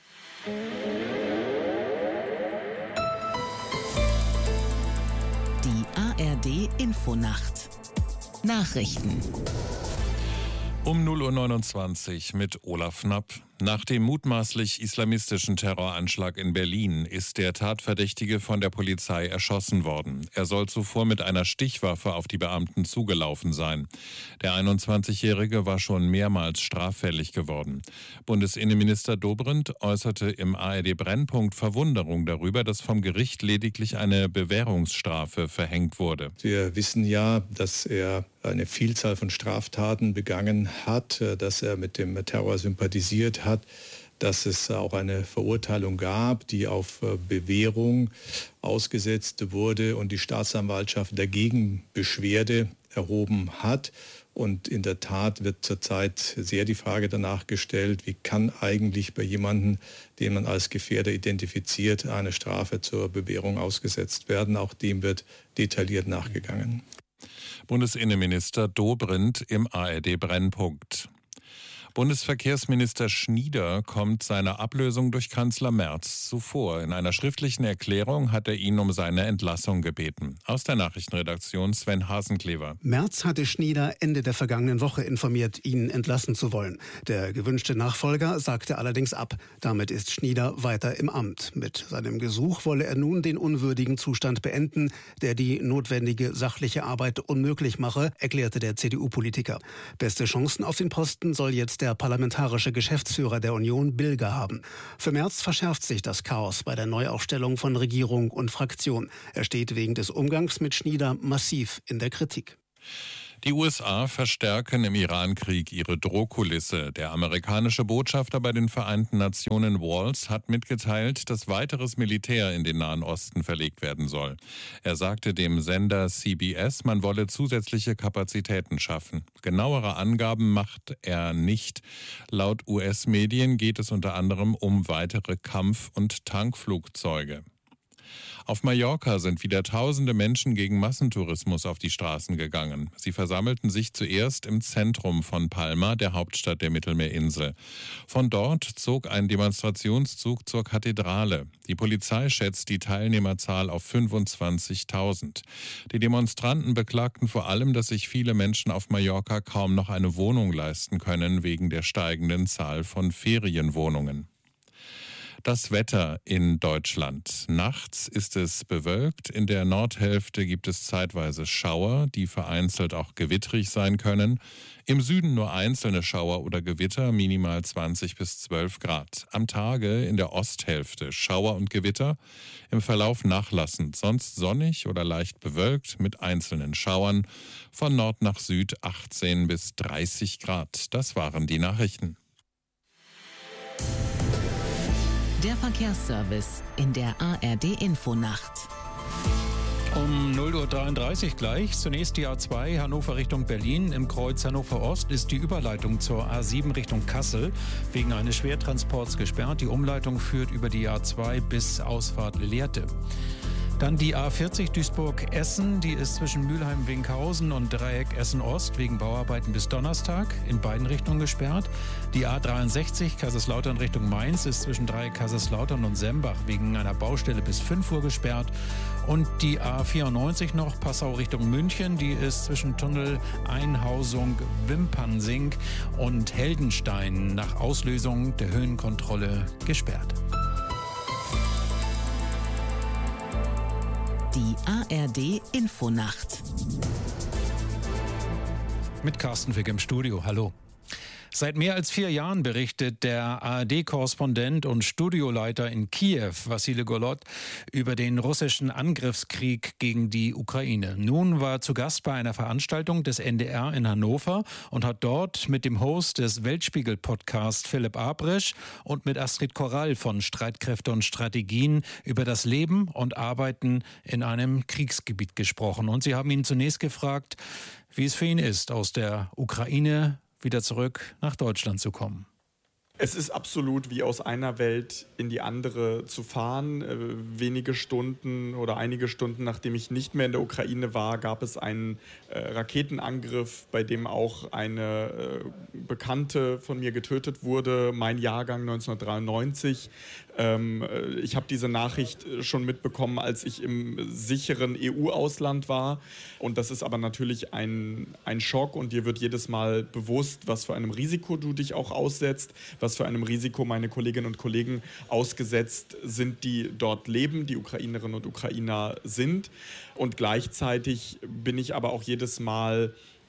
A R D Infonacht. Nachrichten. Um null Uhr neunundzwanzig mit Olaf Knapp. Nach dem mutmaßlich islamistischen Terroranschlag in Berlin ist der Tatverdächtige von der Polizei erschossen worden. Er soll zuvor mit einer Stichwaffe auf die Beamten zugelaufen sein. Der einundzwanzigjährige war schon mehrmals straffällig geworden. Bundesinnenminister Dobrindt äußerte im A R D Brennpunkt Verwunderung darüber, dass vom Gericht lediglich eine Bewährungsstrafe verhängt wurde. Wir wissen ja, dass er eine Vielzahl von Straftaten begangen hat, dass er mit dem Terror sympathisiert hat. dass es auch eine Verurteilung gab, die auf Bewährung ausgesetzt wurde und die Staatsanwaltschaft dagegen Beschwerde erhoben hat. Und in der Tat wird zurzeit sehr die Frage danach gestellt, wie kann eigentlich bei jemandem, den man als Gefährder identifiziert, eine Strafe zur Bewährung ausgesetzt werden. Auch dem wird detailliert nachgegangen. Bundesinnenminister Dobrindt im A R D-Brennpunkt. Bundesverkehrsminister Schnieder kommt seiner Ablösung durch Kanzler Merz zuvor. In einer schriftlichen Erklärung hat er ihn um seine Entlassung gebeten. Aus der Nachrichtenredaktion Sven Hasenklever. Merz hatte Schnieder Ende der vergangenen Woche informiert, ihn entlassen zu wollen. Der gewünschte Nachfolger sagte allerdings ab. Damit ist Schnieder weiter im Amt. Mit seinem Gesuch wolle er nun den unwürdigen Zustand beenden, der die notwendige sachliche Arbeit unmöglich mache, erklärte der C D U-Politiker. Beste Chancen auf den Posten soll jetzt der der parlamentarische Geschäftsführer der Union Bilger haben. Für Merz verschärft sich das Chaos bei der Neuaufstellung von Regierung und Fraktion. Er steht wegen des Umgangs mit Schnieder massiv in der Kritik. Die U S A verstärken im Iran-Krieg ihre Drohkulisse. Der amerikanische Botschafter bei den Vereinten Nationen Walls hat mitgeteilt, dass weiteres Militär in den Nahen Osten verlegt werden soll. Er sagte dem Sender C B S, man wolle zusätzliche Kapazitäten schaffen. Genauere Angaben macht er nicht. Laut U S-Medien geht es unter anderem um weitere Kampf- und Tankflugzeuge. Auf Mallorca sind wieder tausende Menschen gegen Massentourismus auf die Straßen gegangen. Sie versammelten sich zuerst im Zentrum von Palma, der Hauptstadt der Mittelmeerinsel. Von dort zog ein Demonstrationszug zur Kathedrale. Die Polizei schätzt die Teilnehmerzahl auf fünfundzwanzigtausend. Die Demonstranten beklagten vor allem, dass sich viele Menschen auf Mallorca kaum noch eine Wohnung leisten können, wegen der steigenden Zahl von Ferienwohnungen. Das Wetter in Deutschland. Nachts ist es bewölkt. In der Nordhälfte gibt es zeitweise Schauer, die vereinzelt auch gewittrig sein können. Im Süden nur einzelne Schauer oder Gewitter, minimal zwanzig bis zwölf Grad. Am Tage in der Osthälfte Schauer und Gewitter, im Verlauf nachlassend, sonst sonnig oder leicht bewölkt mit einzelnen Schauern. Von Nord nach Süd achtzehn bis dreißig Grad. Das waren die Nachrichten. Der Verkehrsservice in der A R D-Infonacht. Um null Uhr dreiunddreißig gleich. Zunächst die A zwei Hannover Richtung Berlin. Im Kreuz Hannover Ost ist die Überleitung zur A sieben Richtung Kassel wegen eines Schwertransports gesperrt. Die Umleitung führt über die A zwei bis Ausfahrt Lehrte. Dann die A vierzig Duisburg-Essen, die ist zwischen Mülheim-Winkhausen und Dreieck Essen-Ost wegen Bauarbeiten bis Donnerstag in beiden Richtungen gesperrt. Die A dreiundsechzig Kaiserslautern Richtung Mainz ist zwischen Dreieck Kaiserslautern und Sembach wegen einer Baustelle bis fünf Uhr gesperrt. Und die A vierundneunzig noch Passau Richtung München, die ist zwischen Tunnel Einhausung Wimpernsing und Heldenstein nach Auslösung der Höhenkontrolle gesperrt. Die A R D-Infonacht. Mit Carsten Fick im Studio. Hallo. Seit mehr als vier Jahren berichtet der A R D-Korrespondent und Studioleiter in Kiew, Wassily Golod, über den russischen Angriffskrieg gegen die Ukraine. Nun war er zu Gast bei einer Veranstaltung des N D R in Hannover und hat dort mit dem Host des Weltspiegel-Podcasts Philipp Abrisch und mit Astrid Korall von Streitkräfte und Strategien über das Leben und Arbeiten in einem Kriegsgebiet gesprochen. Und sie haben ihn zunächst gefragt, wie es für ihn ist, aus der Ukraine wieder zurück nach Deutschland zu kommen. Es ist absolut wie aus einer Welt in die andere zu fahren. Äh, wenige Stunden oder einige Stunden, nachdem ich nicht mehr in der Ukraine war, gab es einen äh, Raketenangriff, bei dem auch eine äh, Bekannte von mir getötet wurde, mein Jahrgang neunzehnhundertdreiundneunzig. Ähm, äh, ich habe diese Nachricht schon mitbekommen, als ich im sicheren E U-Ausland war. Und das ist aber natürlich ein, ein Schock und dir wird jedes Mal bewusst, was für einem Risiko du dich auch aussetzt, was für einem Risiko meine Kolleginnen und Kollegen ausgesetzt sind, die dort leben, die Ukrainerinnen und Ukrainer sind. Und gleichzeitig bin ich aber auch jedes Mal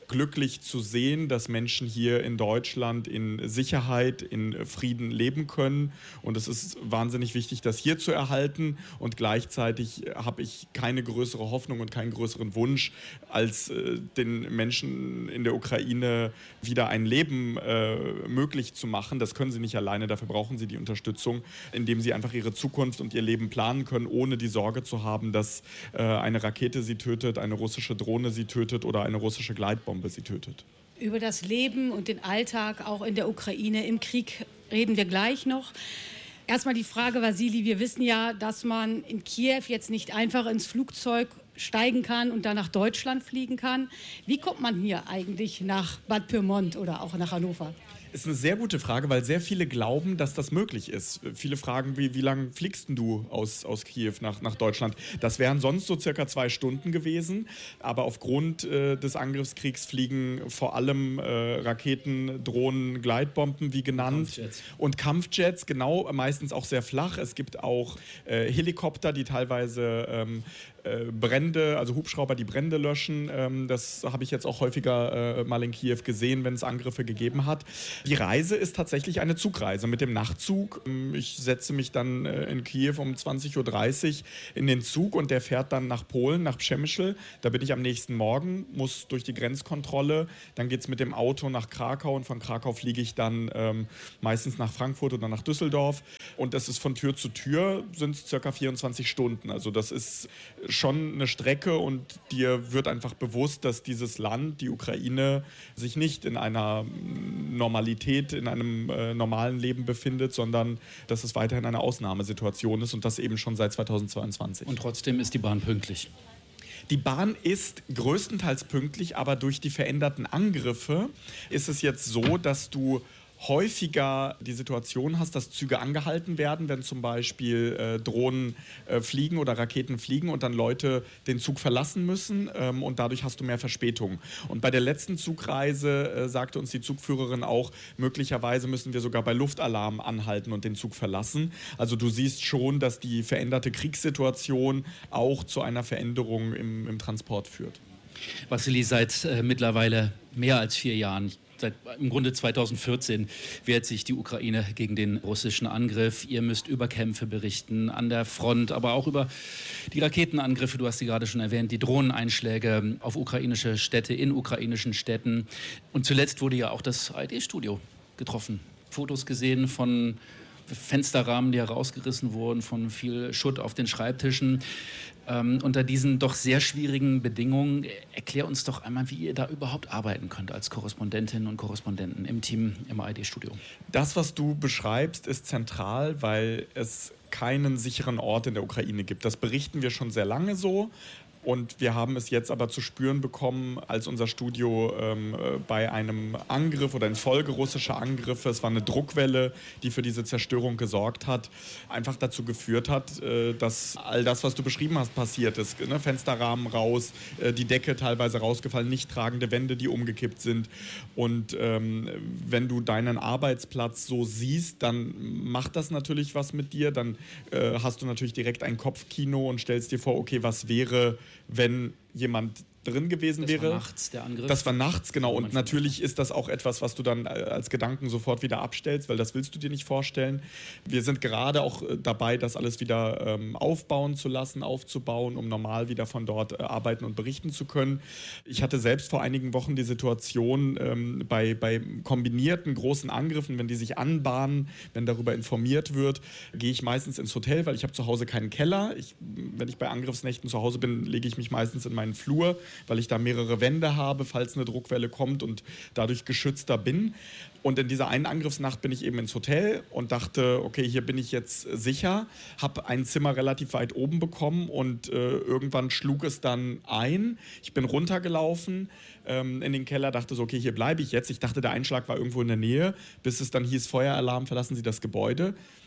glücklich zu sehen, dass Menschen hier in Deutschland in Sicherheit, in Frieden leben können. Und es ist wahnsinnig wichtig, das hier zu erhalten. Und gleichzeitig habe ich keine größere Hoffnung und keinen größeren Wunsch, als äh, den Menschen in der Ukraine wieder ein Leben äh, möglich zu machen. Das können sie nicht alleine, dafür brauchen sie die Unterstützung, indem sie einfach ihre Zukunft und ihr Leben planen können, ohne die Sorge zu haben, dass äh, eine Rakete sie tötet, eine russische Drohne sie tötet oder eine russische Gleitbombe sie tötet. Über das Leben und den Alltag auch in der Ukraine im Krieg reden wir gleich noch. Erstmal die Frage, Wassili, wir wissen ja, dass man in Kiew jetzt nicht einfach ins Flugzeug steigen kann und dann nach Deutschland fliegen kann. Wie kommt man hier eigentlich nach Bad Pyrmont oder auch nach Hannover? Das ist eine sehr gute Frage, weil sehr viele glauben, dass das möglich ist. Viele fragen, wie, wie lange fliegst denn du aus, aus Kiew nach, nach Deutschland? Das wären sonst so circa zwei Stunden gewesen. Aber aufgrund äh, des Angriffskriegs fliegen vor allem äh, Raketen, Drohnen, Gleitbomben, wie genannt. Kampfjets. Und Kampfjets, genau, meistens auch sehr flach. Es gibt auch äh, Helikopter, die teilweise ähm, äh, Brände, also Hubschrauber, die Brände löschen. Ähm, das habe ich jetzt auch häufiger äh, mal in Kiew gesehen, wenn es Angriffe gegeben hat. Die Reise ist tatsächlich eine Zugreise mit dem Nachtzug. Ich setze mich dann in Kiew um zwanzig Uhr dreißig in den Zug und der fährt dann nach Polen, nach Przemyśl. Da bin ich am nächsten Morgen, muss durch die Grenzkontrolle. Dann geht es mit dem Auto nach Krakau und von Krakau fliege ich dann ähm, meistens nach Frankfurt oder nach Düsseldorf. Und das ist von Tür zu Tür, sind es circa vierundzwanzig Stunden. Also das ist schon eine Strecke und dir wird einfach bewusst, dass dieses Land, die Ukraine, sich nicht in einer Normalität in einem äh, normalen Leben befindet, sondern dass es weiterhin eine Ausnahmesituation ist und das eben schon seit zweitausendzweiundzwanzig. Und trotzdem ist die Bahn pünktlich. Die Bahn ist größtenteils pünktlich, aber durch die veränderten Angriffe ist es jetzt so, dass du häufiger die Situation hast, dass Züge angehalten werden, wenn zum Beispiel äh, Drohnen äh, fliegen oder Raketen fliegen und dann Leute den Zug verlassen müssen ähm, und dadurch hast du mehr Verspätung. Und bei der letzten Zugreise äh, sagte uns die Zugführerin auch, möglicherweise müssen wir sogar bei Luftalarm anhalten und den Zug verlassen. Also du siehst schon, dass die veränderte Kriegssituation auch zu einer Veränderung im, im Transport führt. Wassili, seit äh, mittlerweile mehr als vier Jahren, Seit im Grunde zweitausendvierzehn wehrt sich die Ukraine gegen den russischen Angriff. Ihr müsst über Kämpfe berichten an der Front, aber auch über die Raketenangriffe, du hast sie gerade schon erwähnt, die Drohneneinschläge auf ukrainische Städte, in ukrainischen Städten. Und zuletzt wurde ja auch das A R D-Studio getroffen. Fotos gesehen von Fensterrahmen, die herausgerissen wurden, von viel Schutt auf den Schreibtischen. Ähm, unter diesen doch sehr schwierigen Bedingungen, erklär uns doch einmal, wie ihr da überhaupt arbeiten könnt als Korrespondentinnen und Korrespondenten im Team im A R D-Studio. Das, was du beschreibst, ist zentral, weil es keinen sicheren Ort in der Ukraine gibt. Das berichten wir schon sehr lange so. Und wir haben es jetzt aber zu spüren bekommen, als unser Studio ähm, bei einem Angriff oder in Folge russischer Angriffe, es war eine Druckwelle, die für diese Zerstörung gesorgt hat, einfach dazu geführt hat, äh, dass all das, was du beschrieben hast, passiert ist. Ne? Fensterrahmen raus, äh, die Decke teilweise rausgefallen, nicht tragende Wände, die umgekippt sind. Und ähm, wenn du deinen Arbeitsplatz so siehst, dann macht das natürlich was mit dir. Dann äh, hast du natürlich direkt ein Kopfkino und stellst dir vor, okay, was wäre, wenn jemand drin gewesen wäre. Das war nachts der Angriff. Das war nachts, genau. Und natürlich ist das auch etwas, was du dann als Gedanken sofort wieder abstellst, weil das willst du dir nicht vorstellen. Wir sind gerade auch dabei, das alles wieder ähm, aufbauen zu lassen, aufzubauen, um normal wieder von dort äh, arbeiten und berichten zu können. Ich hatte selbst vor einigen Wochen die Situation, ähm, bei, bei kombinierten großen Angriffen, wenn die sich anbahnen, wenn darüber informiert wird, gehe ich meistens ins Hotel, weil ich habe zu Hause keinen Keller. Ich, wenn ich bei Angriffsnächten zu Hause bin, lege ich mich meistens in meinen Flur, weil ich da mehrere Wände habe, falls eine Druckwelle kommt und dadurch geschützter bin. Und in dieser einen Angriffsnacht bin ich eben ins Hotel und dachte, okay, hier bin ich jetzt sicher, habe ein Zimmer relativ weit oben bekommen und äh, irgendwann schlug es dann ein. Ich bin runtergelaufen ähm, in den Keller, dachte so, okay, hier bleibe ich jetzt. Ich dachte, der Einschlag war irgendwo in der Nähe, bis es dann hieß, Feueralarm, verlassen Sie das Gebäude.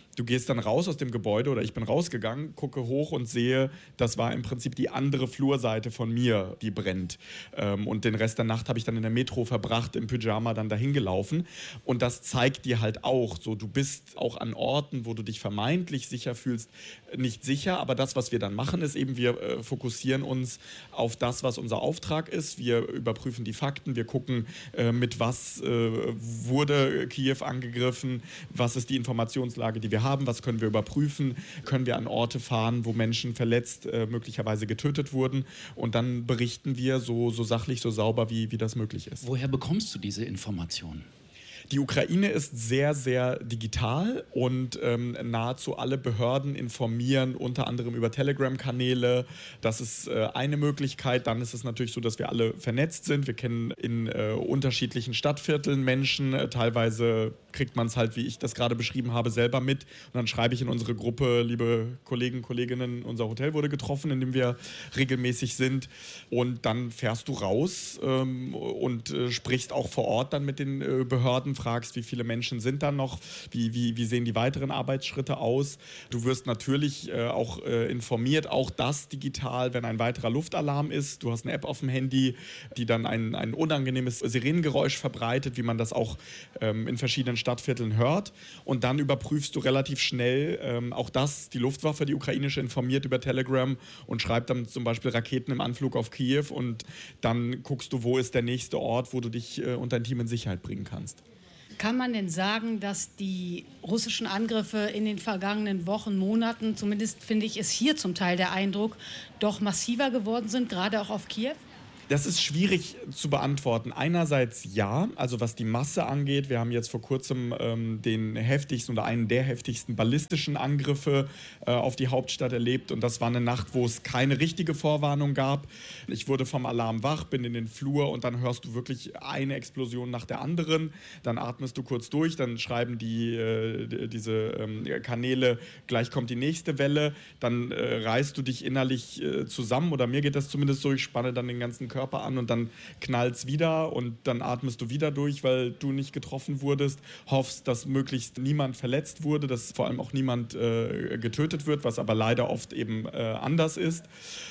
Du gehst dann raus aus dem Gebäude oder ich bin rausgegangen, gucke hoch und sehe, das war im Prinzip die andere Flurseite von mir, die brennt. Ähm, und den Rest der Nacht habe ich dann in der Metro verbracht, im Pyjama dann dahin gelaufen. Und das zeigt dir halt auch, so du bist auch an Orten, wo du dich vermeintlich sicher fühlst, nicht sicher. Aber das, was wir dann machen, ist eben, wir äh, fokussieren uns auf das, was unser Auftrag ist. Wir überprüfen die Fakten, wir gucken, äh, mit was äh, wurde Kiew angegriffen, was ist die Informationslage, die wir haben. Was können wir überprüfen? Können wir an Orte fahren, wo Menschen verletzt, äh, möglicherweise getötet wurden? Und dann berichten wir so, so sachlich, so sauber, wie, wie das möglich ist. Woher bekommst du diese Informationen? Die Ukraine ist sehr, sehr digital und ähm, nahezu alle Behörden informieren, unter anderem über Telegram-Kanäle. Das ist äh, eine Möglichkeit. Dann ist es natürlich so, dass wir alle vernetzt sind. Wir kennen in äh, unterschiedlichen Stadtvierteln Menschen. Äh, teilweise kriegt man es halt, wie ich das gerade beschrieben habe, selber mit. Und dann schreibe ich in unsere Gruppe, liebe Kollegen, Kolleginnen, unser Hotel wurde getroffen, in dem wir regelmäßig sind. Und dann fährst du raus ähm, und äh, sprichst auch vor Ort dann mit den äh, Behörden, fragst, wie viele Menschen sind da noch, wie, wie, wie sehen die weiteren Arbeitsschritte aus. Du wirst natürlich äh, auch äh, informiert, auch das digital, wenn ein weiterer Luftalarm ist. Du hast eine App auf dem Handy, die dann ein, ein unangenehmes Sirenengeräusch verbreitet, wie man das auch ähm, in verschiedenen Stadtvierteln hört. Und dann überprüfst du relativ schnell ähm, auch das, die Luftwaffe, die ukrainische, informiert über Telegram und schreibt dann zum Beispiel Raketen im Anflug auf Kiew und dann guckst du, wo ist der nächste Ort, wo du dich äh, und dein Team in Sicherheit bringen kannst. Kann man denn sagen, dass die russischen Angriffe in den vergangenen Wochen, Monaten, zumindest finde ich, ist hier zum Teil der Eindruck, doch massiver geworden sind, gerade auch auf Kiew? Das ist schwierig zu beantworten. Einerseits ja, also was die Masse angeht. Wir haben jetzt vor kurzem ähm, den heftigsten oder einen der heftigsten ballistischen Angriffe äh, auf die Hauptstadt erlebt. Und das war eine Nacht, wo es keine richtige Vorwarnung gab. Ich wurde vom Alarm wach, bin in den Flur und dann hörst du wirklich eine Explosion nach der anderen. Dann atmest du kurz durch, dann schreiben die, äh, diese ähm, Kanäle, gleich kommt die nächste Welle. Dann äh, reißt du dich innerlich äh, zusammen, oder mir geht das zumindest so, ich spanne dann den ganzen Körper Körper an und dann knallt's wieder und dann atmest du wieder durch, weil du nicht getroffen wurdest, hoffst, dass möglichst niemand verletzt wurde, dass vor allem auch niemand äh, getötet wird, was aber leider oft eben äh, anders ist.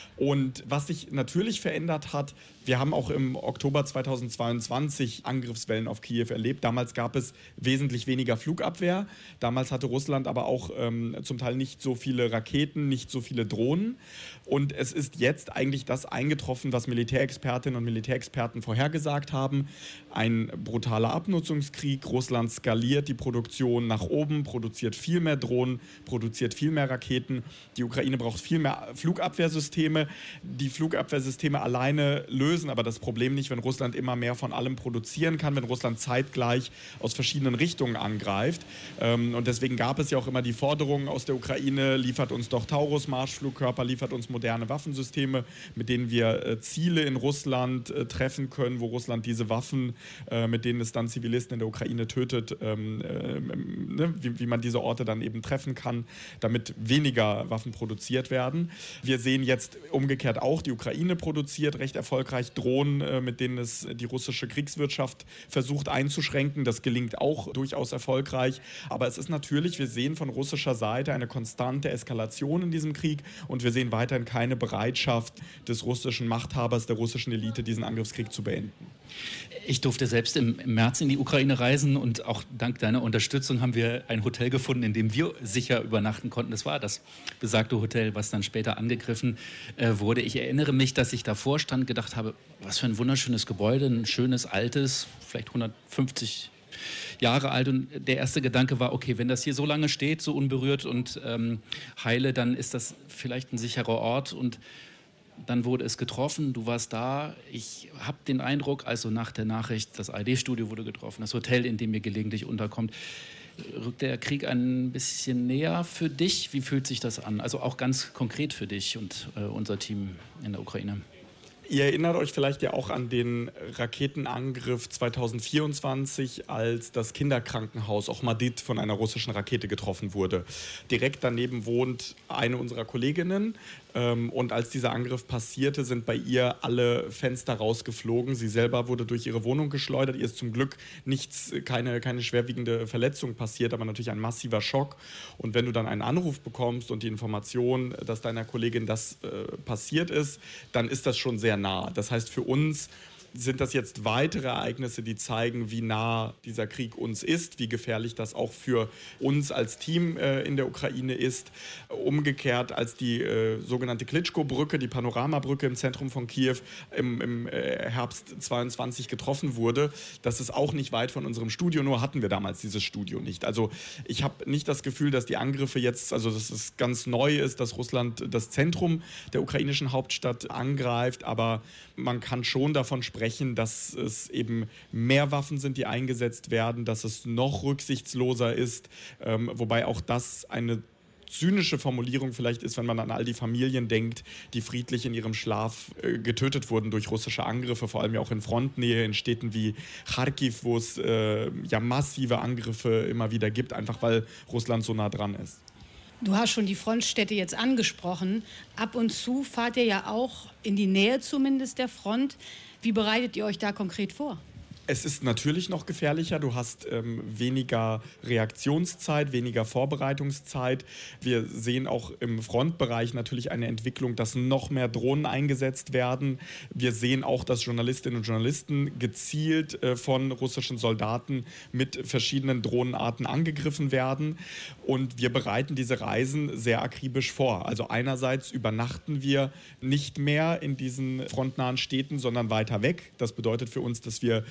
Und was sich natürlich verändert hat, wir haben auch im Oktober zweitausendzweiundzwanzig Angriffswellen auf Kiew erlebt. Damals gab es wesentlich weniger Flugabwehr. Damals hatte Russland aber auch ähm, zum Teil nicht so viele Raketen, nicht so viele Drohnen. Und es ist jetzt eigentlich das eingetroffen, was Militärexpertinnen und Militärexperten vorhergesagt haben. Ein brutaler Abnutzungskrieg. Russland skaliert die Produktion nach oben, produziert viel mehr Drohnen, produziert viel mehr Raketen. Die Ukraine braucht viel mehr Flugabwehrsysteme. Die Flugabwehrsysteme alleine lösen aber das Problem nicht, wenn Russland immer mehr von allem produzieren kann, wenn Russland zeitgleich aus verschiedenen Richtungen angreift. Und deswegen gab es ja auch immer die Forderungen aus der Ukraine, liefert uns doch Taurus-Marschflugkörper, liefert uns moderne Waffensysteme, mit denen wir Ziele in Russland treffen können, wo Russland diese Waffen, mit denen es dann Zivilisten in der Ukraine tötet, wie man diese Orte dann eben treffen kann, damit weniger Waffen produziert werden. Wir sehen jetzt umgekehrt auch, die Ukraine produziert recht erfolgreich Drohnen, mit denen es die russische Kriegswirtschaft versucht einzuschränken. Das gelingt auch durchaus erfolgreich. Aber es ist natürlich, wir sehen von russischer Seite eine konstante Eskalation in diesem Krieg und wir sehen weiterhin keine Bereitschaft des russischen Machthabers, der russischen Elite, diesen Angriffskrieg zu beenden. Ich durfte selbst im März in die Ukraine reisen und auch dank deiner Unterstützung haben wir ein Hotel gefunden, in dem wir sicher übernachten konnten. Das war das besagte Hotel, was dann später angegriffen äh, wurde. Ich erinnere mich, dass ich davor stand, gedacht habe, was für ein wunderschönes Gebäude, ein schönes, altes, vielleicht hundertfünfzig Jahre alt. Und der erste Gedanke war, okay, wenn das hier so lange steht, so unberührt und ähm, heile, dann ist das vielleicht ein sicherer Ort. Und dann wurde es getroffen, du warst da. Ich habe den Eindruck, also nach der Nachricht, das A R D-Studio wurde getroffen, das Hotel, in dem ihr gelegentlich unterkommt. Rückt der Krieg ein bisschen näher für dich? Wie fühlt sich das an? Also auch ganz konkret für dich und äh, unser Team in der Ukraine. Ihr erinnert euch vielleicht ja auch an den Raketenangriff zweitausendvierundzwanzig, als das Kinderkrankenhaus Ochmadid von einer russischen Rakete getroffen wurde. Direkt daneben wohnt eine unserer Kolleginnen. Und als dieser Angriff passierte, sind bei ihr alle Fenster rausgeflogen. Sie selber wurde durch ihre Wohnung geschleudert. Ihr ist zum Glück nichts, keine, keine schwerwiegende Verletzung passiert, aber natürlich ein massiver Schock. Und wenn du dann einen Anruf bekommst und die Information, dass deiner Kollegin das äh, passiert ist, dann ist das schon sehr nah. Das heißt, für uns sind das jetzt weitere Ereignisse, die zeigen, wie nah dieser Krieg uns ist, wie gefährlich das auch für uns als Team äh, in der Ukraine ist. Umgekehrt, als die äh, sogenannte Klitschko-Brücke, die Panoramabrücke im Zentrum von Kiew im, im äh, Herbst zweiundzwanzig getroffen wurde, das ist auch nicht weit von unserem Studio, nur hatten wir damals dieses Studio nicht. Also ich habe nicht das Gefühl, dass die Angriffe jetzt, also dass es ganz neu ist, dass Russland das Zentrum der ukrainischen Hauptstadt angreift, aber man kann schon davon sprechen, dass es eben mehr Waffen sind, die eingesetzt werden, dass es noch rücksichtsloser ist, ähm, wobei auch das eine zynische Formulierung vielleicht ist, wenn man an all die Familien denkt, die friedlich in ihrem Schlaf äh, getötet wurden durch russische Angriffe, vor allem ja auch in Frontnähe, in Städten wie Kharkiv, wo es äh, ja massive Angriffe immer wieder gibt, einfach weil Russland so nah dran ist. Du hast schon die Frontstädte jetzt angesprochen. Ab und zu fahrt ihr ja auch in die Nähe zumindest der Front. Wie bereitet ihr euch da konkret vor? Es ist natürlich noch gefährlicher. Du hast ähm, weniger Reaktionszeit, weniger Vorbereitungszeit. Wir sehen auch im Frontbereich natürlich eine Entwicklung, dass noch mehr Drohnen eingesetzt werden. Wir sehen auch, dass Journalistinnen und Journalisten gezielt äh, von russischen Soldaten mit verschiedenen Drohnenarten angegriffen werden. Und wir bereiten diese Reisen sehr akribisch vor. Also einerseits übernachten wir nicht mehr in diesen frontnahen Städten, sondern weiter weg. Das bedeutet für uns, dass wir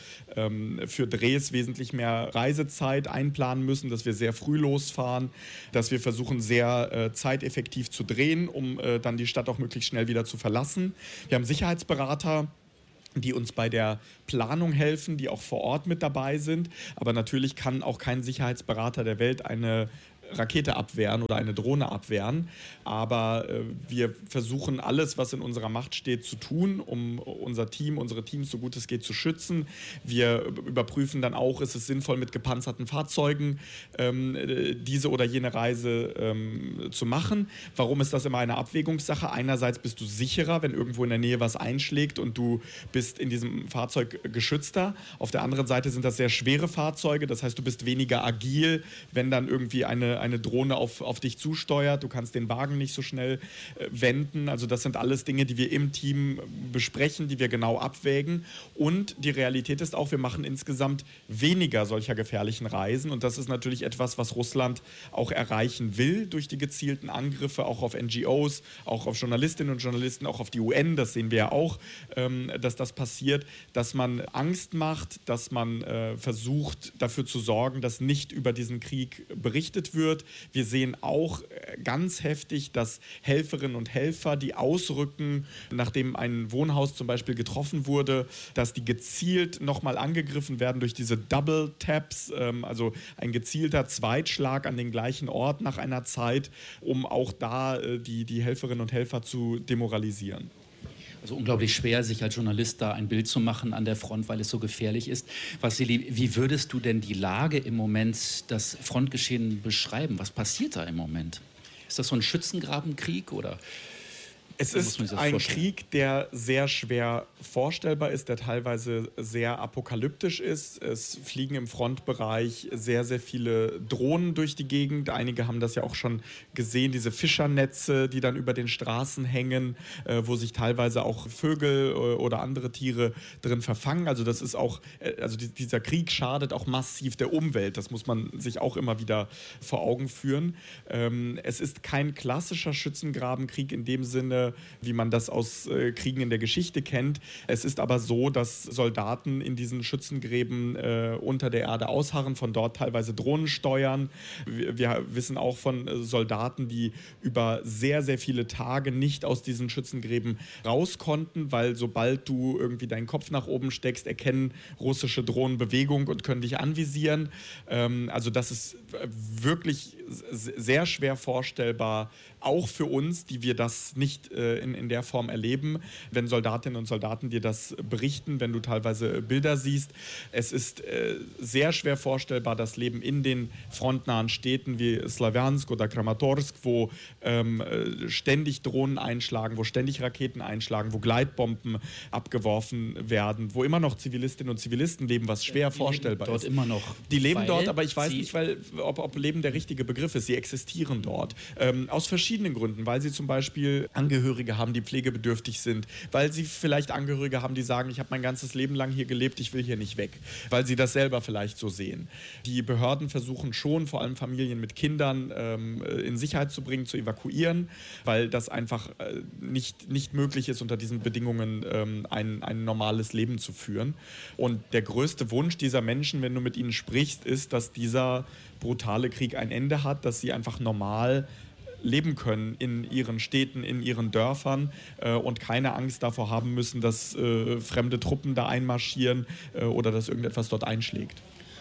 für Drehs wesentlich mehr Reisezeit einplanen müssen, dass wir sehr früh losfahren, dass wir versuchen, sehr äh, zeiteffektiv zu drehen, um äh, dann die Stadt auch möglichst schnell wieder zu verlassen. Wir haben Sicherheitsberater, die uns bei der Planung helfen, die auch vor Ort mit dabei sind. Aber natürlich kann auch kein Sicherheitsberater der Welt eine Rakete abwehren oder eine Drohne abwehren. Aber äh, wir versuchen alles, was in unserer Macht steht, zu tun, um unser Team, unsere Teams so gut es geht zu schützen. Wir überprüfen dann auch, ist es sinnvoll, mit gepanzerten Fahrzeugen ähm, diese oder jene Reise ähm, zu machen. Warum ist das immer eine Abwägungssache? Einerseits bist du sicherer, wenn irgendwo in der Nähe was einschlägt und du bist in diesem Fahrzeug geschützter. Auf der anderen Seite sind das sehr schwere Fahrzeuge. Das heißt, du bist weniger agil, wenn dann irgendwie eine eine Drohne auf, auf dich zusteuert. Du kannst den Wagen nicht so schnell äh, wenden. Also das sind alles Dinge, die wir im Team besprechen, die wir genau abwägen. Und die Realität ist auch, wir machen insgesamt weniger solcher gefährlichen Reisen. Und das ist natürlich etwas, was Russland auch erreichen will durch die gezielten Angriffe, auch auf N G Os, auch auf Journalistinnen und Journalisten, auch auf die U N. Das sehen wir ja auch, ähm, dass das passiert, dass man Angst macht, dass man äh, versucht, dafür zu sorgen, dass nicht über diesen Krieg berichtet wird. Wir sehen auch ganz heftig, dass Helferinnen und Helfer, die ausrücken, nachdem ein Wohnhaus zum Beispiel getroffen wurde, dass die gezielt nochmal angegriffen werden durch diese Double Taps, also ein gezielter Zweitschlag an den gleichen Ort nach einer Zeit, um auch da die, die Helferinnen und Helfer zu demoralisieren. Also unglaublich schwer, sich als Journalist da ein Bild zu machen an der Front, weil es so gefährlich ist. Wassili, wie würdest du denn die Lage im Moment, das Frontgeschehen beschreiben? Was passiert da im Moment? Ist das so ein Schützengrabenkrieg oder? Es ist ein vorstellen? Krieg, der sehr schwer vorstellbar ist, der teilweise sehr apokalyptisch ist. Es fliegen im Frontbereich sehr, sehr viele Drohnen durch die Gegend. Einige haben das ja auch schon gesehen, diese Fischernetze, die dann über den Straßen hängen, äh, wo sich teilweise auch Vögel äh, oder andere Tiere drin verfangen. Also das ist auch, äh, also die, dieser Krieg schadet auch massiv der Umwelt. Das muss man sich auch immer wieder vor Augen führen. Ähm, es ist kein klassischer Schützengrabenkrieg in dem Sinne, wie man das aus äh, Kriegen in der Geschichte kennt. Es ist aber so, dass Soldaten in diesen Schützengräben äh, unter der Erde ausharren, von dort teilweise Drohnen steuern. Wir, wir wissen auch von äh, Soldaten, die über sehr, sehr viele Tage nicht aus diesen Schützengräben raus konnten, weil sobald du irgendwie deinen Kopf nach oben steckst, erkennen russische Drohnen Bewegung und können dich anvisieren. Ähm, also das ist wirklich sehr schwer vorstellbar, auch für uns, die wir das nicht äh, in, in der Form erleben, wenn Soldatinnen und Soldaten dir das berichten, wenn du teilweise Bilder siehst. Es ist äh, sehr schwer vorstellbar, das Leben in den frontnahen Städten wie Slawiansk oder Kramatorsk, wo ähm, ständig Drohnen einschlagen, wo ständig Raketen einschlagen, wo Gleitbomben abgeworfen werden, wo immer noch Zivilistinnen und Zivilisten leben, was schwer die vorstellbar dort ist. immer noch. Die leben weil dort, aber ich weiß sie nicht, weil, ob, ob Leben der richtige Begriff ist. Sie existieren dort. Ähm, aus verschiedenen Gründen, weil sie zum Beispiel Angehörige haben, die pflegebedürftig sind, weil sie vielleicht Angehörige haben, die sagen, ich habe mein ganzes Leben lang hier gelebt, ich will hier nicht weg, weil sie das selber vielleicht so sehen. Die Behörden versuchen schon, vor allem Familien mit Kindern ähm, in Sicherheit zu bringen, zu evakuieren, weil das einfach äh, nicht, nicht möglich ist, unter diesen Bedingungen ähm, ein, ein normales Leben zu führen. Und der größte Wunsch dieser Menschen, wenn du mit ihnen sprichst, ist, dass dieser brutale Krieg ein Ende hat, dass sie einfach normal leben können in ihren Städten, in ihren Dörfern äh, und keine Angst davor haben müssen, dass äh, fremde Truppen da einmarschieren äh, oder dass irgendetwas dort einschlägt.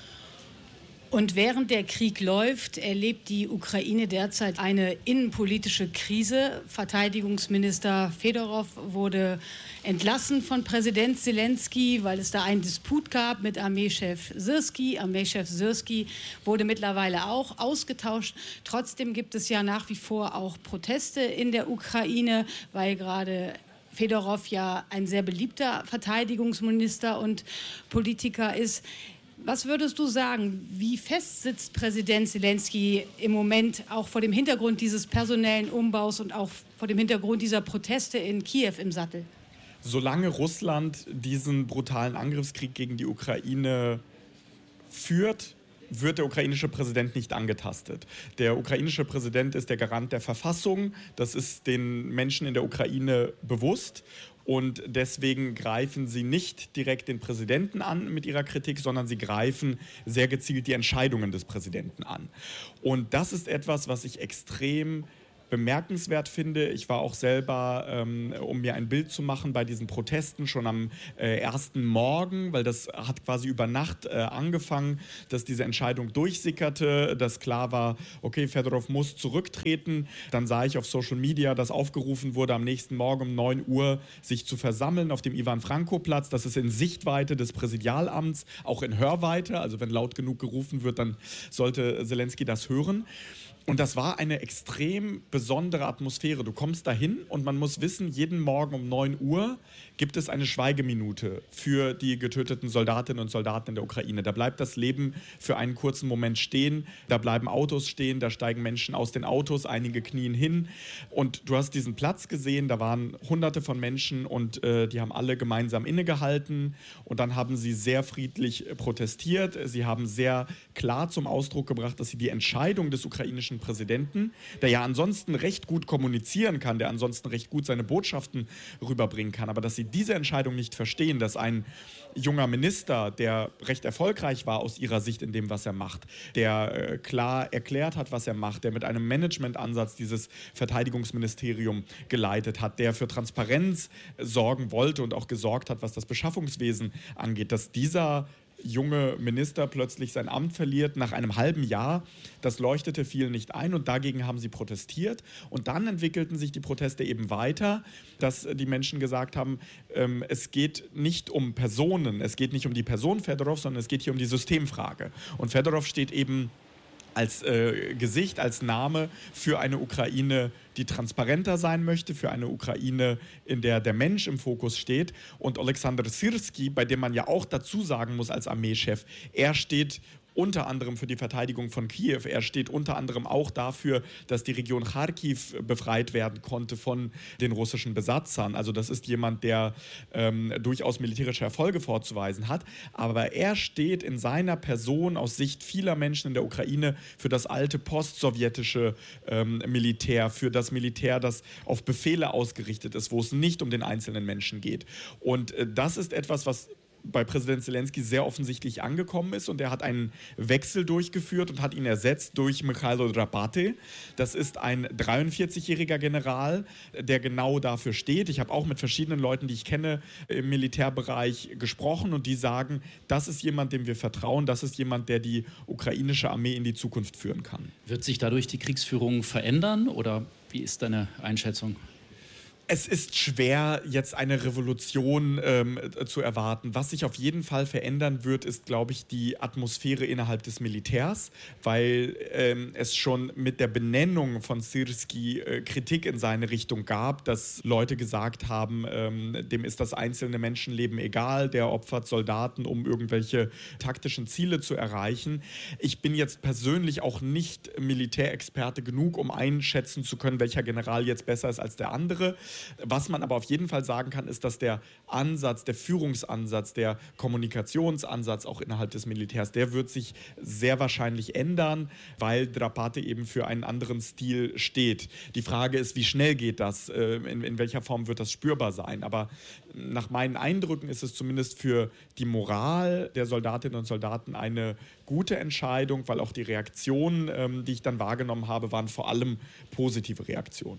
Und während der Krieg läuft, erlebt die Ukraine derzeit eine innenpolitische Krise. Verteidigungsminister Fedorov wurde entlassen von Präsident Zelensky, weil es da einen Disput gab mit Armeechef Syrski. Armeechef Syrski wurde mittlerweile auch ausgetauscht. Trotzdem gibt es ja nach wie vor auch Proteste in der Ukraine, weil gerade Fedorov ja ein sehr beliebter Verteidigungsminister und Politiker ist. Was würdest du sagen, wie fest sitzt Präsident Zelensky im Moment auch vor dem Hintergrund dieses personellen Umbaus und auch vor dem Hintergrund dieser Proteste in Kiew im Sattel? Solange Russland diesen brutalen Angriffskrieg gegen die Ukraine führt, wird der ukrainische Präsident nicht angetastet. Der ukrainische Präsident ist der Garant der Verfassung. Das ist den Menschen in der Ukraine bewusst. Und deswegen greifen sie nicht direkt den Präsidenten an mit ihrer Kritik, sondern sie greifen sehr gezielt die Entscheidungen des Präsidenten an. Und das ist etwas, was ich extrem bemerkenswert finde. Ich war auch selber, ähm, um mir ein Bild zu machen, bei diesen Protesten schon am äh, ersten Morgen, weil das hat quasi über Nacht äh, angefangen, dass diese Entscheidung durchsickerte, dass klar war, okay, Fedorov muss zurücktreten. Dann sah ich auf Social Media, dass aufgerufen wurde, am nächsten Morgen um neun Uhr sich zu versammeln auf dem Iwan-Franko-Platz. Das ist in Sichtweite des Präsidialamts, auch in Hörweite. Also wenn laut genug gerufen wird, dann sollte Zelensky das hören. Und das war eine extrem besondere Atmosphäre. Du kommst dahin und man muss wissen, jeden Morgen um neun Uhr gibt es eine Schweigeminute für die getöteten Soldatinnen und Soldaten in der Ukraine. Da bleibt das Leben für einen kurzen Moment stehen, da bleiben Autos stehen, da steigen Menschen aus den Autos, einige knien hin. Und du hast diesen Platz gesehen, da waren hunderte von Menschen und äh, die haben alle gemeinsam innegehalten. Und dann haben sie sehr friedlich protestiert. Sie haben sehr klar zum Ausdruck gebracht, dass sie die Entscheidung des ukrainischen Präsidenten, der ja ansonsten recht gut kommunizieren kann, der ansonsten recht gut seine Botschaften rüberbringen kann, aber dass sie diese Entscheidung nicht verstehen, dass ein junger Minister, der recht erfolgreich war aus ihrer Sicht in dem, was er macht, der äh, klar erklärt hat, was er macht, der mit einem Managementansatz dieses Verteidigungsministerium geleitet hat, der für Transparenz sorgen wollte und auch gesorgt hat, was das Beschaffungswesen angeht, dass dieser junge Minister plötzlich sein Amt verliert nach einem halben Jahr. Das leuchtete vielen nicht ein und dagegen haben sie protestiert. Und dann entwickelten sich die Proteste eben weiter, dass die Menschen gesagt haben, ähm, es geht nicht um Personen, es geht nicht um die Person Fedorov, sondern es geht hier um die Systemfrage. Und Fedorov steht eben als äh, Gesicht, als Name für eine Ukraine, die transparenter sein möchte, für eine Ukraine, in der der Mensch im Fokus steht. Und Oleksandr Syrski, bei dem man ja auch dazu sagen muss als Armeechef, er steht unter anderem für die Verteidigung von Kiew. Er steht unter anderem auch dafür, dass die Region Kharkiv befreit werden konnte von den russischen Besatzern. Also das ist jemand, der ähm, durchaus militärische Erfolge vorzuweisen hat. Aber er steht in seiner Person aus Sicht vieler Menschen in der Ukraine für das alte postsowjetische ähm, Militär, für das Militär, das auf Befehle ausgerichtet ist, wo es nicht um den einzelnen Menschen geht. Und äh, das ist etwas, was bei Präsident Zelensky sehr offensichtlich angekommen ist und er hat einen Wechsel durchgeführt und hat ihn ersetzt durch Mikhailo Drapate. Das ist ein dreiundvierzigjähriger General, der genau dafür steht. Ich habe auch mit verschiedenen Leuten, die ich kenne, im Militärbereich gesprochen und die sagen, das ist jemand, dem wir vertrauen, das ist jemand, der die ukrainische Armee in die Zukunft führen kann. Wird sich dadurch die Kriegsführung verändern oder wie ist deine Einschätzung? Es ist schwer, jetzt eine Revolution ähm, zu erwarten. Was sich auf jeden Fall verändern wird, ist, glaube ich, die Atmosphäre innerhalb des Militärs, weil ähm, es schon mit der Benennung von Syrski äh, Kritik in seine Richtung gab, dass Leute gesagt haben, ähm, dem ist das einzelne Menschenleben egal, der opfert Soldaten, um irgendwelche taktischen Ziele zu erreichen. Ich bin jetzt persönlich auch nicht Militärexperte genug, um einschätzen zu können, welcher General jetzt besser ist als der andere. Was man aber auf jeden Fall sagen kann, ist, dass der Ansatz, der Führungsansatz, der Kommunikationsansatz auch innerhalb des Militärs, der wird sich sehr wahrscheinlich ändern, weil Drapate eben für einen anderen Stil steht. Die Frage ist, wie schnell geht das, in, in welcher Form wird das spürbar sein. Aber nach meinen Eindrücken ist es zumindest für die Moral der Soldatinnen und Soldaten eine gute Entscheidung, weil auch die Reaktionen, die ich dann wahrgenommen habe, waren vor allem positive Reaktionen.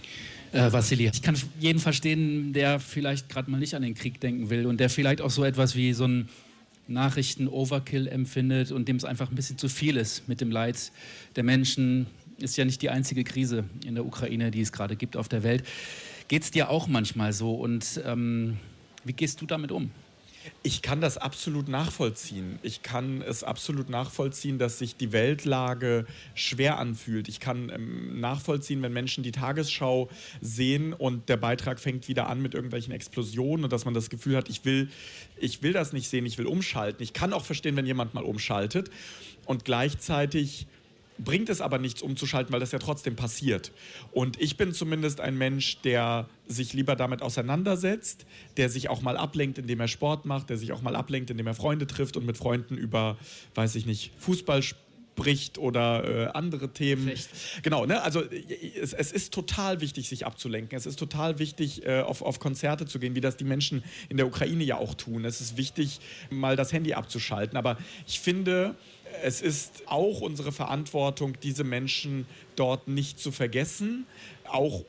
Äh, Vassili, ich kann jeden verstehen, der vielleicht gerade mal nicht an den Krieg denken will und der vielleicht auch so etwas wie so ein Nachrichten-Overkill empfindet und dem es einfach ein bisschen zu viel ist mit dem Leid der Menschen. Ist ja nicht die einzige Krise in der Ukraine, die es gerade gibt auf der Welt. Geht es dir auch manchmal so und ähm, wie gehst du damit um? Ich kann das absolut nachvollziehen. Ich kann es absolut nachvollziehen, dass sich die Weltlage schwer anfühlt. Ich kann ähm, nachvollziehen, wenn Menschen die Tagesschau sehen und der Beitrag fängt wieder an mit irgendwelchen Explosionen und dass man das Gefühl hat, ich will, ich will das nicht sehen, ich will umschalten. Ich kann auch verstehen, wenn jemand mal umschaltet und gleichzeitig bringt es aber nichts umzuschalten, weil das ja trotzdem passiert. Und ich bin zumindest ein Mensch, der sich lieber damit auseinandersetzt, der sich auch mal ablenkt, indem er Sport macht, der sich auch mal ablenkt, indem er Freunde trifft und mit Freunden über, weiß ich nicht, Fußball spricht oder äh, andere Themen. Recht. Genau, ne? Also es, es ist total wichtig, sich abzulenken. Es ist total wichtig, äh, auf, auf Konzerte zu gehen, wie das die Menschen in der Ukraine ja auch tun. Es ist wichtig, mal das Handy abzuschalten. Aber ich finde, es ist auch unsere Verantwortung, diese Menschen dort nicht zu vergessen, auch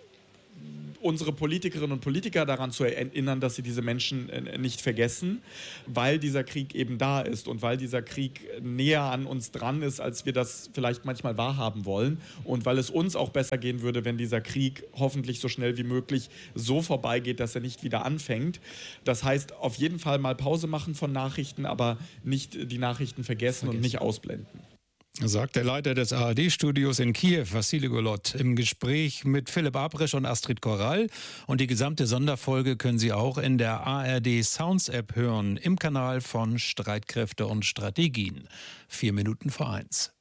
unsere Politikerinnen und Politiker daran zu erinnern, dass sie diese Menschen nicht vergessen, weil dieser Krieg eben da ist und weil dieser Krieg näher an uns dran ist, als wir das vielleicht manchmal wahrhaben wollen und weil es uns auch besser gehen würde, wenn dieser Krieg hoffentlich so schnell wie möglich so vorbeigeht, dass er nicht wieder anfängt. Das heißt, auf jeden Fall mal Pause machen von Nachrichten, aber nicht die Nachrichten vergessen, vergessen. und nicht ausblenden. Sagt der Leiter des A R D-Studios in Kiew, Vassili Golot, im Gespräch mit Philipp Abrisch und Astrid Korall. Und die gesamte Sonderfolge können Sie auch in der A R D Sounds-App hören, im Kanal von Streitkräfte und Strategien. Vier Minuten vor eins.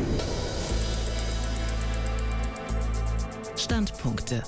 Standpunkte.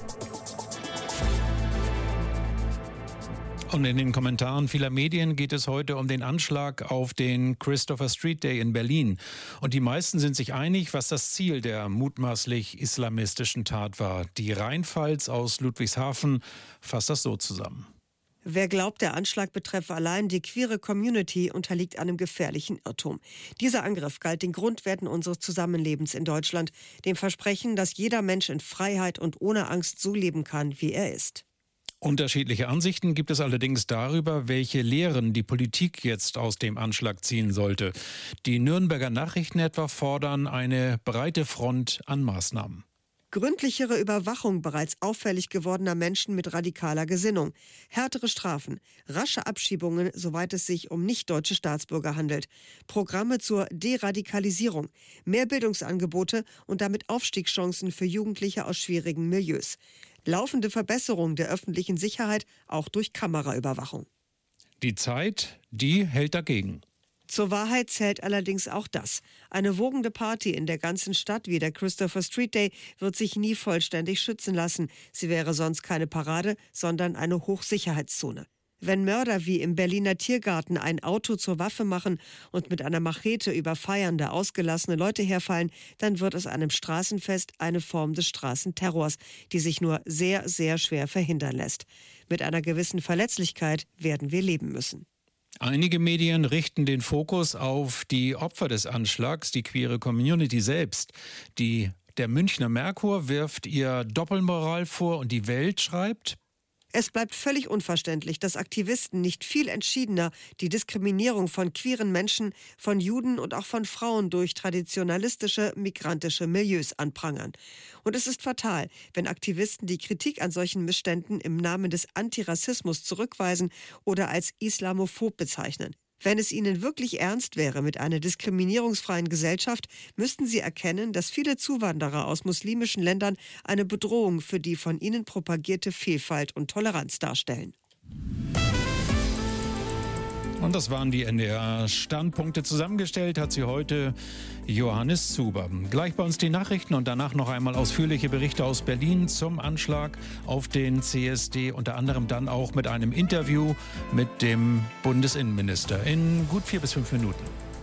Und in den Kommentaren vieler Medien geht es heute um den Anschlag auf den Christopher Street Day in Berlin. Und die meisten sind sich einig, was das Ziel der mutmaßlich islamistischen Tat war. Die Rheinpfalz aus Ludwigshafen fasst das so zusammen. Wer glaubt, der Anschlag betreffe allein die queere Community, unterliegt einem gefährlichen Irrtum. Dieser Angriff galt den Grundwerten unseres Zusammenlebens in Deutschland, dem Versprechen, dass jeder Mensch in Freiheit und ohne Angst so leben kann, wie er ist. Unterschiedliche Ansichten gibt es allerdings darüber, welche Lehren die Politik jetzt aus dem Anschlag ziehen sollte. Die Nürnberger Nachrichten etwa fordern eine breite Front an Maßnahmen. Gründlichere Überwachung bereits auffällig gewordener Menschen mit radikaler Gesinnung, härtere Strafen, rasche Abschiebungen, soweit es sich um nicht-deutsche Staatsbürger handelt, Programme zur Deradikalisierung, mehr Bildungsangebote und damit Aufstiegschancen für Jugendliche aus schwierigen Milieus. Laufende Verbesserung der öffentlichen Sicherheit, auch durch Kameraüberwachung. Die Zeit, die hält dagegen. Zur Wahrheit zählt allerdings auch das. Eine wogende Party in der ganzen Stadt wie der Christopher Street Day wird sich nie vollständig schützen lassen. Sie wäre sonst keine Parade, sondern eine Hochsicherheitszone. Wenn Mörder wie im Berliner Tiergarten ein Auto zur Waffe machen und mit einer Machete über feiernde, ausgelassene Leute herfallen, dann wird aus einem Straßenfest eine Form des Straßenterrors, die sich nur sehr, sehr schwer verhindern lässt. Mit einer gewissen Verletzlichkeit werden wir leben müssen. Einige Medien richten den Fokus auf die Opfer des Anschlags, die queere Community selbst. Die, der Münchner Merkur wirft ihr Doppelmoral vor und die Welt schreibt: Es bleibt völlig unverständlich, dass Aktivisten nicht viel entschiedener die Diskriminierung von queeren Menschen, von Juden und auch von Frauen durch traditionalistische, migrantische Milieus anprangern. Und es ist fatal, wenn Aktivisten die Kritik an solchen Missständen im Namen des Antirassismus zurückweisen oder als islamophob bezeichnen. Wenn es ihnen wirklich ernst wäre mit einer diskriminierungsfreien Gesellschaft, müssten sie erkennen, dass viele Zuwanderer aus muslimischen Ländern eine Bedrohung für die von ihnen propagierte Vielfalt und Toleranz darstellen. Und das waren die N D R-Standpunkte. Zusammengestellt hat sie heute Johannes Zuber. Gleich bei uns die Nachrichten und danach noch einmal ausführliche Berichte aus Berlin zum Anschlag auf den C S D. Unter anderem dann auch mit einem Interview mit dem Bundesinnenminister in gut vier bis fünf Minuten.